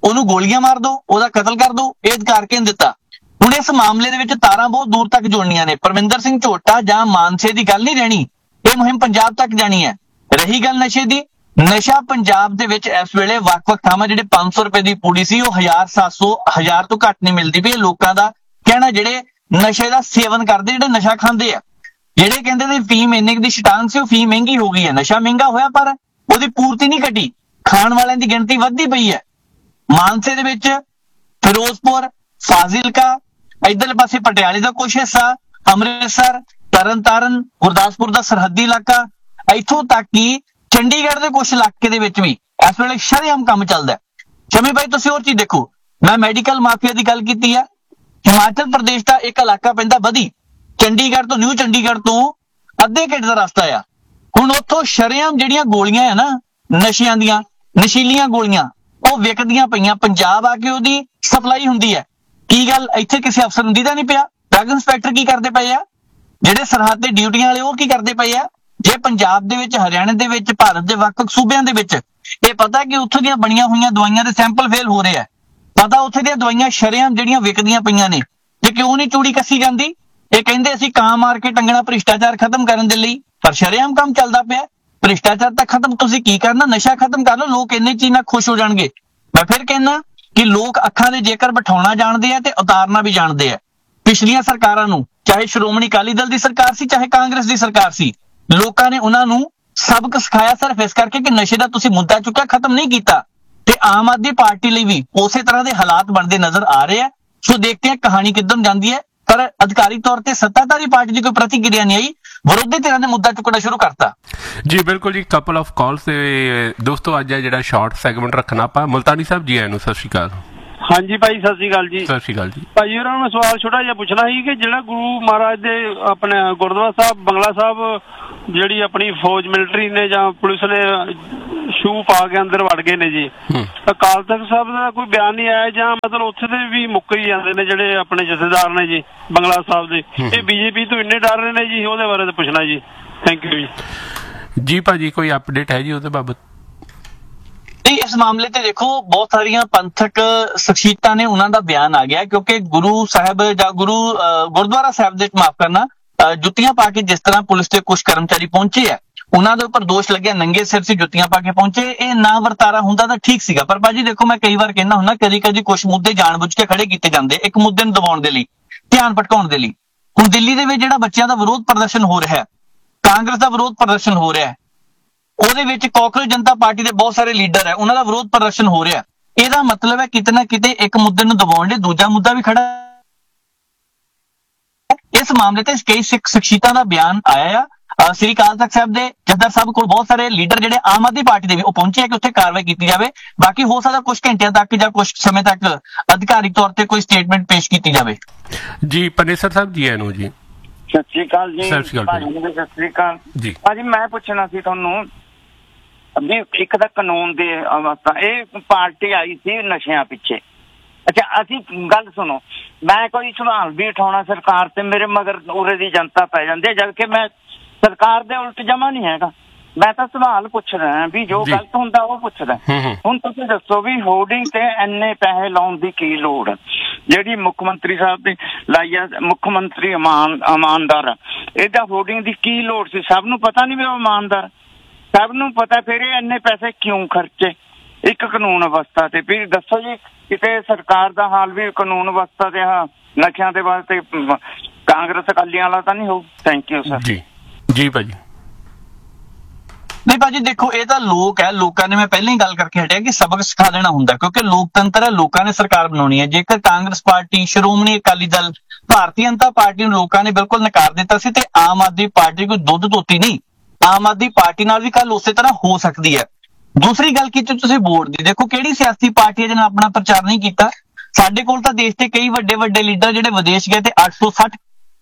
S14: ਉਹਨੂੰ ਗੋਲੀਆਂ ਮਾਰ ਦਿਓ, ਉਹਦਾ ਕਤਲ ਕਰ ਦਿਓ, ਇਹ ਅਧਿਕਾਰ ਕਿਹਨੇ ਦਿੱਤਾ? ਹੁਣ ਇਸ ਮਾਮਲੇ ਦੇ ਵਿੱਚ ਤਾਰਾਂ ਬਹੁਤ ਦੂਰ ਤੱਕ ਜੁੜਨੀਆਂ ਨੇ। ਪਰਮਿੰਦਰ ਸਿੰਘ ਝੋਟਾ ਜਾਂ ਮਾਨਸੇ ਦੀ ਗੱਲ ਨਹੀਂ ਰਹਿਣੀ, ਇਹ ਮੁਹਿੰਮ ਪੰਜਾਬ ਤੱਕ ਜਾਣੀ ਹੈ। ਰਹੀ ਗੱਲ ਨਸ਼ੇ ਦੀ, ਨਸ਼ਾ ਪੰਜਾਬ ਦੇ ਵਿੱਚ ਇਸ ਵੇਲੇ ਵੱਖ-ਵੱਖ ਥਾਵਾਂ ਜਿਹੜੇ 500 ਰੁਪਏ ਦੀ ਪੂੜੀ ਸੀ ਉਹ 1000, 700, 1000 ਤੋਂ ਘੱਟ ਨਹੀਂ ਮਿਲਦੀ ਪਈ। ਇਹ ਲੋਕਾਂ ਦਾ ਕਹਿਣਾ ਜਿਹੜੇ ਨਸ਼ੇ ਦਾ ਸੇਵਨ ਕਰਦੇ, ਜਿਹੜੇ ਨਸ਼ਾ ਖਾਂਦੇ ਆ, ਜਿਹੜੇ ਕਹਿੰਦੇ ਨੇ ਫੀਮ ਇੰਨੇ ਦੀ ਸ਼ਟਾਂਗ ਸੀ, ਉਹ ਫੀਮ ਮਹਿੰਗੀ ਹੋ ਗਈ ਹੈ। ਨਸ਼ਾ ਮਹਿੰਗਾ ਹੋਇਆ ਪਰ ਉਹਦੀ ਪੂਰਤੀ ਨਹੀਂ ਘਟੀ, ਖਾਣ ਵਾਲਿਆਂ ਦੀ ਗਿਣਤੀ ਵੱਧਦੀ ਪਈ ਹੈ। ਮਾਨਸੇ ਦੇ ਵਿੱਚ ਫਿਰੋਜ਼ਪੁਰ, ਫਾਜ਼ਿਲਕਾ, ਇਧਰਲੇ ਪਾਸੇ ਪਟਿਆਲੇ ਦਾ ਕੁਛ ਹਿੱਸਾ, ਅੰਮ੍ਰਿਤਸਰ, ਤਰਨਤਾਰਨ, ਗੁਰਦਾਸਪੁਰ ਦਾ ਸਰਹੱਦੀ ਇਲਾਕਾ, ਇੱਥੋਂ ਤੱਕ ਕਿ ਚੰਡੀਗੜ੍ਹ ਦੇ ਕੁਝ ਇਲਾਕੇ ਦੇ ਵਿੱਚ ਵੀ ਇਸ ਵੇਲੇ ਸ਼ਰੇਆਮ ਕੰਮ ਚੱਲਦਾ। ਸ਼ਮੀ ਭਾਈ ਤੁਸੀਂ ਹੋਰ ਚੀਜ਼ ਦੇਖੋ, ਮੈਂ ਮੈਡੀਕਲ ਮਾਫੀਆ ਦੀ ਗੱਲ ਕੀਤੀ ਆ। ਹਿਮਾਚਲ ਪ੍ਰਦੇਸ਼ ਦਾ ਇੱਕ ਇਲਾਕਾ ਪੈਂਦਾ ਬਦੀ, ਚੰਡੀਗੜ੍ਹ ਤੋਂ, ਨਿਊ ਚੰਡੀਗੜ੍ਹ ਤੋਂ ਅੱਧੇ ਘੰਟੇ ਦਾ ਰਸਤਾ ਆ। ਹੁਣ ਉੱਥੋਂ ਸ਼ਰੇਆਮ ਜਿਹੜੀਆਂ ਗੋਲੀਆਂ ਆ ਨਾ, ਨਸ਼ਿਆਂ ਦੀਆਂ, ਨਸ਼ੀਲੀਆਂ ਗੋਲੀਆਂ, ਉਹ ਵਿਕਦੀਆਂ ਪਈਆਂ। ਪੰਜਾਬ ਆ ਕੇ ਉਹਦੀ ਸਪਲਾਈ ਹੁੰਦੀ ਹੈ। ਕੀ ਗੱਲ ਇੱਥੇ ਕਿਸੇ ਅਫਸਰ ਨੂੰ ਦੀਦਾ ਨਹੀਂ ਪਿਆ? ਡਰੱਗ ਇੰਸਪੈਕਟਰ ਕੀ ਕਰਦੇ ਪਏ ਆ? ਜਿਹੜੇ ਸਰਹੱਦ ਤੇ ਡਿਊਟੀਆਂ ਵਾਲੇ ਉਹ ਕੀ ਕਰਦੇ ਪਏ ਆ? ਜੇ ਪੰਜਾਬ ਦੇ ਵਿੱਚ, ਹਰਿਆਣੇ ਦੇ ਵਿੱਚ, ਭਾਰਤ ਦੇ ਵੱਖ-ਵੱਖ ਸੂਬਿਆਂ ਦੇ ਵਿੱਚ ਇਹ ਪਤਾ ਕਿ ਉੱਥੋਂ ਦੀਆਂ ਬਣੀਆਂ ਹੋਈਆਂ ਦਵਾਈਆਂ ਦੇ ਸੈਂਪਲ ਫੇਲ ਹੋ ਰਹੇ ਆ, ਪਤਾ ਉੱਥੇ ਦੀਆਂ ਦਵਾਈਆਂ ਸ਼ਰੇਆਮ ਜਿਹੜੀਆਂ ਵਿਕਦੀਆਂ ਪਈਆਂ ਨੇ, ਤੇ ਕਿਉਂ ਨਹੀਂ ਚੂੜੀ ਕੱਸੀ ਜਾਂਦੀ? ਇਹ ਕਹਿੰਦੇ ਅਸੀਂ ਕਾਂ ਮਾਰ ਕੇ ਟੰਗਣਾ ਭ੍ਰਿਸ਼ਟਾਚਾਰ ਖਤਮ ਕਰਨ ਦੇ ਲਈ, ਪਰ ਸ਼ਰੇਆਮ ਕੰਮ ਚੱਲਦਾ ਪਿਆ। ਭ੍ਰਿਸ਼ਟਾਚਾਰ ਤਾਂ ਖਤਮ ਤੁਸੀਂ ਕੀ ਕਰਨਾ? ਨਸ਼ਾ ਖਤਮ ਕਰ ਲਓ, ਲੋਕ ਇੰਨੇ ਚੀਜ਼ ਨਾਲ ਖੁਸ਼ ਹੋ ਜਾਣਗੇ। ਮੈਂ ਫਿਰ ਕਹਿੰਦਾ ਕਿ ਲੋਕ ਅੱਖਾਂ ਦੇ ਜੇਕਰ ਬਿਠਾਉਣਾ ਜਾਣਦੇ ਆ ਤੇ ਉਤਾਰਨਾ ਵੀ ਜਾਣਦੇ ਆ। ਪਿਛਲੀਆਂ ਸਰਕਾਰਾਂ ਨੂੰ, ਚਾਹੇ ਸ਼੍ਰੋਮਣੀ ਅਕਾਲੀ ਦਲ ਦੀ ਸਰਕਾਰ ਸੀ, ਚਾਹੇ ਕਾਂਗਰਸ ਦੀ ਸਰਕਾਰ ਸੀ, ਲੋਕਾਂ ਨੇ ਉਹਨਾਂ ਨੂੰ ਸਬਕ ਸਿਖਾਇਆ ਸਿਰਫ ਇਸ ਕਰਕੇ ਕਿ ਨਸ਼ੇ ਦਾ ਤੁਸੀਂ ਮੁੱਦਾ ਚੁੱਕਿਆ, ਖਤਮ ਨਹੀਂ ਕੀਤਾ। ਤੇ ਆਮ ਆਦਮੀ ਪਾਰਟੀ ਲਈ ਵੀ ਉਸੇ ਤਰ੍ਹਾਂ ਦੇ ਹਾਲਾਤ ਬਣਦੇ ਨਜ਼ਰ ਆ ਰਹੇ ਆ। ਸੋ ਦੇਖਦੇ ਹਾਂ ਕਹਾਣੀ ਕਿੱਧਰ ਜਾਂਦੀ ਹੈ। ਪਰ ਅਧਿਕਾਰੀ ਤੌਰ ਤੇ ਸੱਤਾਧਾਰੀ ਪਾਰਟੀ ਦੀ ਕੋਈ ਪ੍ਰਤੀਕਿਰਿਆ ਨਹੀਂ ਆਈ, ਵਿਰੋਧੀ ਧਿਰਾਂ ਨੇ ਮੁੱਦਾ ਚੁੱਕਣਾ ਸ਼ੁਰੂ ਕਰਤਾ।
S13: ਜੀ ਬਿਲਕੁਲ ਜੀ, ਕਪਲ ਆਫ ਕਾਲਸ ਤੇ ਦੋਸਤੋ ਅੱਜ ਜਿਹੜਾ ਸ਼ਾਰਟ ਸੈਗਮੈਂਟ ਰੱਖਣਾ ਆਪਾਂ। ਮੁਲਤਾਨੀ ਸਾਹਿਬ ਜੀ ਆਇਆਂ ਨੂੰ ਸਤਿ ਸ਼੍ਰੀ ਅਕਾਲ।
S15: ਹਾਂਜੀ ਭਾਈ ਸਤਿ ਸ਼੍ਰੀ ਅਕਾਲ ਜੀ।
S13: ਸਤਿ ਸ਼੍ਰੀ ਅਕਾਲ ਜੀ। ਭਾਜੀ
S15: ਉਹਨਾਂ ਨੂੰ ਸਵਾਲ ਛੋਟਾ ਜਿਹਾ ਪੁੱਛਣਾ ਸੀ ਕਿ ਜਿਹੜਾ ਗੁਰੂ ਮਹਾਰਾਜ ਦੇ ਆਪਣੇ ਗੁਰਦੁਆਰਾ ਸਾਹਿਬ, ਬੰਗਲਾ ਸਾਹਿਬ, ਜਿਹੜੀ ਆਪਣੀ ਫੌਜ ਮਿਲਟਰੀ ਨੇ ਜਾਂ ਪੁਲਿਸ ਨੇ ਸ਼ੂ ਪਾ ਕੇ ਅੰਦਰ ਵੜ ਗਏ ਨੇ ਜੀ, ਅਕਾਲ ਤਖਤ ਸਾਹਿਬ ਦਾ ਕੋਈ ਬਿਆਨ ਨਹੀਂ ਆਇਆ ਜਾਂ ਮਤਲਬ ਉੱਥੇ ਦੇ ਵੀ ਮੁੱਕ ਹੀ ਜਾਂਦੇ ਨੇ ਜਿਹੜੇ ਆਪਣੇ ਜਥੇਦਾਰ ਨੇ ਜੀ ਬੰਗਲਾ ਸਾਹਿਬ ਦੇ? ਇਹ ਬੀਜੇਪੀ ਤੋਂ ਇੰਨੇ ਡਰ ਰਹੇ ਨੇ ਜੀ, ਉਹਦੇ ਬਾਰੇ ਤਾਂ ਪੁੱਛਣਾ ਜੀ। ਥੈਂਕ ਯੂ ਜੀ।
S13: ਜੀ ਭਾਜੀ ਕੋਈ ਅਪਡੇਟ ਹੈ ਜੀ ਉਹਦੇ ਬਾਬਤ?
S14: ਇਸ ਮਾਮਲੇ ਤੇ ਦੇਖੋ ਬਹੁਤ ਸਾਰੀਆਂ ਪੰਥਕ ਸ਼ਖਸੀਅਤਾਂ ਨੇ, ਉਹਨਾਂ ਦਾ ਬਿਆਨ ਆ ਗਿਆ ਕਿਉਂਕਿ ਗੁਰੂ ਸਾਹਿਬ ਜਾਂ ਗੁਰਦੁਆਰਾ ਸਾਹਿਬ ਦੇ ਮਾਫ ਕਰਨਾ ਜੁੱਤੀਆਂ ਪਾ ਕੇ ਜਿਸ ਤਰ੍ਹਾਂ ਪੁਲਿਸ ਦੇ ਕੁਝ ਕਰਮਚਾਰੀ ਪਹੁੰਚੇ ਆ, ਉਹਨਾਂ ਦੇ ਉੱਪਰ ਦੋਸ਼ ਲੱਗਿਆ ਨੰਗੇ ਸਿਰ ਸੀ ਜੁੱਤੀਆਂ ਪਾ ਕੇ ਪਹੁੰਚੇ। ਇਹ ਨਾ ਵਰਤਾਰਾ ਹੁੰਦਾ ਤਾਂ ਠੀਕ ਸੀਗਾ, ਪਰ ਭਾਜੀ ਦੇਖੋ ਮੈਂ ਕਈ ਵਾਰ ਕਹਿੰਦਾ ਹੁੰਦਾ ਕਦੀ ਕੁਝ ਮੁੱਦੇ ਜਾਣਬੁੱਝ ਕੇ ਖੜੇ ਕੀਤੇ ਜਾਂਦੇ ਇੱਕ ਮੁੱਦੇ ਨੂੰ ਦਬਾਉਣ ਦੇ ਲਈ, ਧਿਆਨ ਭਟਕਾਉਣ ਦੇ ਲਈ। ਹੁਣ ਦਿੱਲੀ ਦੇ ਵਿੱਚ ਜਿਹੜਾ ਬੱਚਿਆਂ ਦਾ ਵਿਰੋਧ ਪ੍ਰਦਰਸ਼ਨ ਹੋ ਰਿਹਾ ਹੈ, ਕਾਂਗਰਸ ਦਾ ਵਿਰੋਧ ਪ੍ਰਦਰਸ਼ਨ ਹੋ ਰਿਹਾ ਹੈ, ਉਹਦੇ ਵਿੱਚ ਕਾਂਗਰਸ ਜਨਤਾ ਪਾਰਟੀ ਦੇ ਬਹੁਤ ਸਾਰੇ ਲੀਡਰ ਹੈ, ਉਹਨਾਂ ਦਾ ਵਿਰੋਧ ਪ੍ਰਦਰਸ਼ਨ ਹੋ ਰਿਹਾ। ਇਹਦਾ ਮਤਲਬ ਹੈ ਕਿਤੇ ਨਾ ਕਿਤੇ ਇੱਕ ਮੁੱਦੇ ਨੂੰ ਦਬਾਉਣ ਲਈ ਦੂਜਾ ਮੁੱਦਾ ਵੀ ਖੜਾ। ਇਸ ਮਾਮਲੇ ਤੇ ਕਈ ਸਿੱਖ ਸ਼ਖਸੀਅਤਾਂ ਦਾ ਬਿਆਨ ਆਇਆ ਆ। ਸ੍ਰੀ ਅਕਾਲ ਤਖਤ ਸਾਹਿਬ ਦੇ ਜਥੇਦਾਰ ਸਾਹਿਬ ਕੋਲ ਬਹੁਤ ਸਾਰੇ ਲੀਡਰ ਜਿਹੜੇ ਆਮ ਆਦਮੀ ਪਾਰਟੀ ਦੇ ਵੀ ਉਹ ਪਹੁੰਚੇ ਆ ਕਿ ਉੱਥੇ ਕਾਰਵਾਈ ਕੀਤੀ ਜਾਵੇ। ਬਾਕੀ ਹੋ ਸਕਦਾ ਕੁਝ ਘੰਟਿਆਂ ਤੱਕ ਜਾਂ ਕੁਝ ਸਮੇਂ ਤੱਕ ਅਧਿਕਾਰਿਕ ਤੌਰ ਤੇ ਕੋਈ ਸਟੇਟਮੈਂਟ ਪੇਸ਼ ਕੀਤੀ ਜਾਵੇ।
S13: ਜੀ ਪਨੇਸਰ ਸਾਹਿਬ ਜੀ ਆਇਆਂ ਨੂੰ ਜੀ।
S16: ਸਤਿ ਸ਼੍ਰੀ ਅਕਾਲ ਜੀ।
S13: ਸਤਿ ਸ਼੍ਰੀ ਅਕਾਲ
S16: ਸਤਿ ਸ਼੍ਰੀ ਅਕਾਲ
S13: ਜੀ।
S16: ਭਾਜੀ ਮੈਂ ਪੁੱਛਣਾ ਸੀ ਤੁਹਾਨੂੰ ਵੀ ਇੱਕ ਤਾਂ ਕਾਨੂੰਨ ਦੀ ਅਵਸਥਾ, ਇਹ ਪਾਰਟੀ ਆਈ ਸੀ ਨਸ਼ਿਆਂ ਪਿੱਛੇ। ਅੱਛਾ ਅਸੀਂ ਗੱਲ ਸੁਣੋ, ਮੈਂ ਕੋਈ ਸਵਾਲ ਵੀ ਉਠਾਉਣਾ ਸਰਕਾਰ ਤੇ, ਮੇਰੇ ਮਗਰ ਉਰੇ ਦੀ ਜਨਤਾ ਪੈ ਜਾਂਦੀ ਹੈ, ਜਦਕਿ ਮੈਂ ਸਰਕਾਰ ਦੇ ਉਲਟ ਜਮਾ ਨਹੀਂ ਹੈਗਾ। ਮੈਂ ਤਾਂ ਸਵਾਲ ਪੁੱਛ ਰਿਹਾ ਵੀ ਜੋ ਗਲਤ ਹੁੰਦਾ ਉਹ ਪੁੱਛਦਾ। ਹੁਣ ਤੁਸੀਂ ਦੱਸੋ ਵੀ ਹੋਰਡਿੰਗ ਤੇ ਇੰਨੇ ਪੈਸੇ ਲਾਉਣ ਦੀ ਕੀ ਲੋੜ ਹੈ? ਜਿਹੜੀ ਮੁੱਖ ਮੰਤਰੀ ਸਾਹਿਬ ਦੀ ਲਾਈ ਆ, ਮੁੱਖ ਮੰਤਰੀ ਇਮਾਨਦਾਰ, ਇਹਦਾ ਹੋਰਡਿੰਗ ਦੀ ਕੀ ਲੋੜ ਸੀ? ਸਭ ਨੂੰ ਪਤਾ ਨਹੀਂ ਵੀ ਉਹ ਇਮਾਨਦਾਰ, ਸਭ ਨੂੰ ਪਤਾ, ਫਿਰ ਇਹ ਇੰਨੇ ਪੈਸੇ ਕਿਉਂ ਖਰਚੇ ਇੱਕ ਕਾਨੂੰਨ ਅਵਸਥਾ ਤੇ? ਫਿਰ ਦੱਸੋ ਜੀ ਕਿਤੇ ਸਰਕਾਰ ਦਾ ਹਾਲ ਵੀ ਕਾਨੂੰਨ ਅਵਸਥਾ ਤੇ ਨਸ਼ਿਆਂ ਦੇ ਵਾਸਤੇ ਕਾਂਗਰਸ ਅਕਾਲੀਆਂ ਵਾਲਾ ਤਾਂ ਨਹੀਂ ਹੋਊ? Thank you sir.
S13: ਜੀ ਭਾਜੀ।
S14: ਨਹੀਂ ਭਾਜੀ ਦੇਖੋ ਇਹ ਤਾਂ ਲੋਕ ਹੈ, ਲੋਕਾਂ ਨੇ, ਮੈਂ ਪਹਿਲਾਂ ਹੀ ਗੱਲ ਕਰਕੇ ਹਟਿਆ ਕਿ ਸਬਕ ਸਿਖਾ ਦੇਣਾ ਹੁੰਦਾ ਕਿਉਂਕਿ ਲੋਕਤੰਤਰ ਹੈ, ਲੋਕਾਂ ਨੇ ਸਰਕਾਰ ਬਣਾਉਣੀ ਹੈ। ਜੇਕਰ ਕਾਂਗਰਸ ਪਾਰਟੀ, ਸ਼੍ਰੋਮਣੀ ਅਕਾਲੀ ਦਲ, ਭਾਰਤੀ ਜਨਤਾ ਪਾਰਟੀ ਨੂੰ ਲੋਕਾਂ ਨੇ ਬਿਲਕੁਲ ਨਕਾਰ ਦਿੱਤਾ ਸੀ ਤੇ ਆਮ ਆਦਮੀ ਪਾਰਟੀ ਕੋਈ ਦੁੱਧ ਧੋਤੀ ਨਹੀਂ, ਆਮ ਆਦਮੀ ਪਾਰਟੀ ਨਾਲ ਵੀ ਕੱਲ ਉਸੇ ਤਰ੍ਹਾਂ ਹੋ ਸਕਦੀ ਹੈ। ਦੂਸਰੀ ਗੱਲ ਕੀਤੀ ਤੁਸੀਂ ਵੋਟ ਦੀ, ਦੇਖੋ ਕਿਹੜੀ ਸਿਆਸੀ ਪਾਰਟੀ ਹੈ ਜਿਹਨੇ ਆਪਣਾ ਪ੍ਰਚਾਰ ਨਹੀਂ ਕੀਤਾ? ਸਾਡੇ ਕੋਲ ਤਾਂ ਦੇਸ਼ ਦੇ ਕਈ ਵੱਡੇ ਲੀਡਰ ਜਿਹੜੇ ਵਿਦੇਸ਼ ਗਏ ਤੇ 860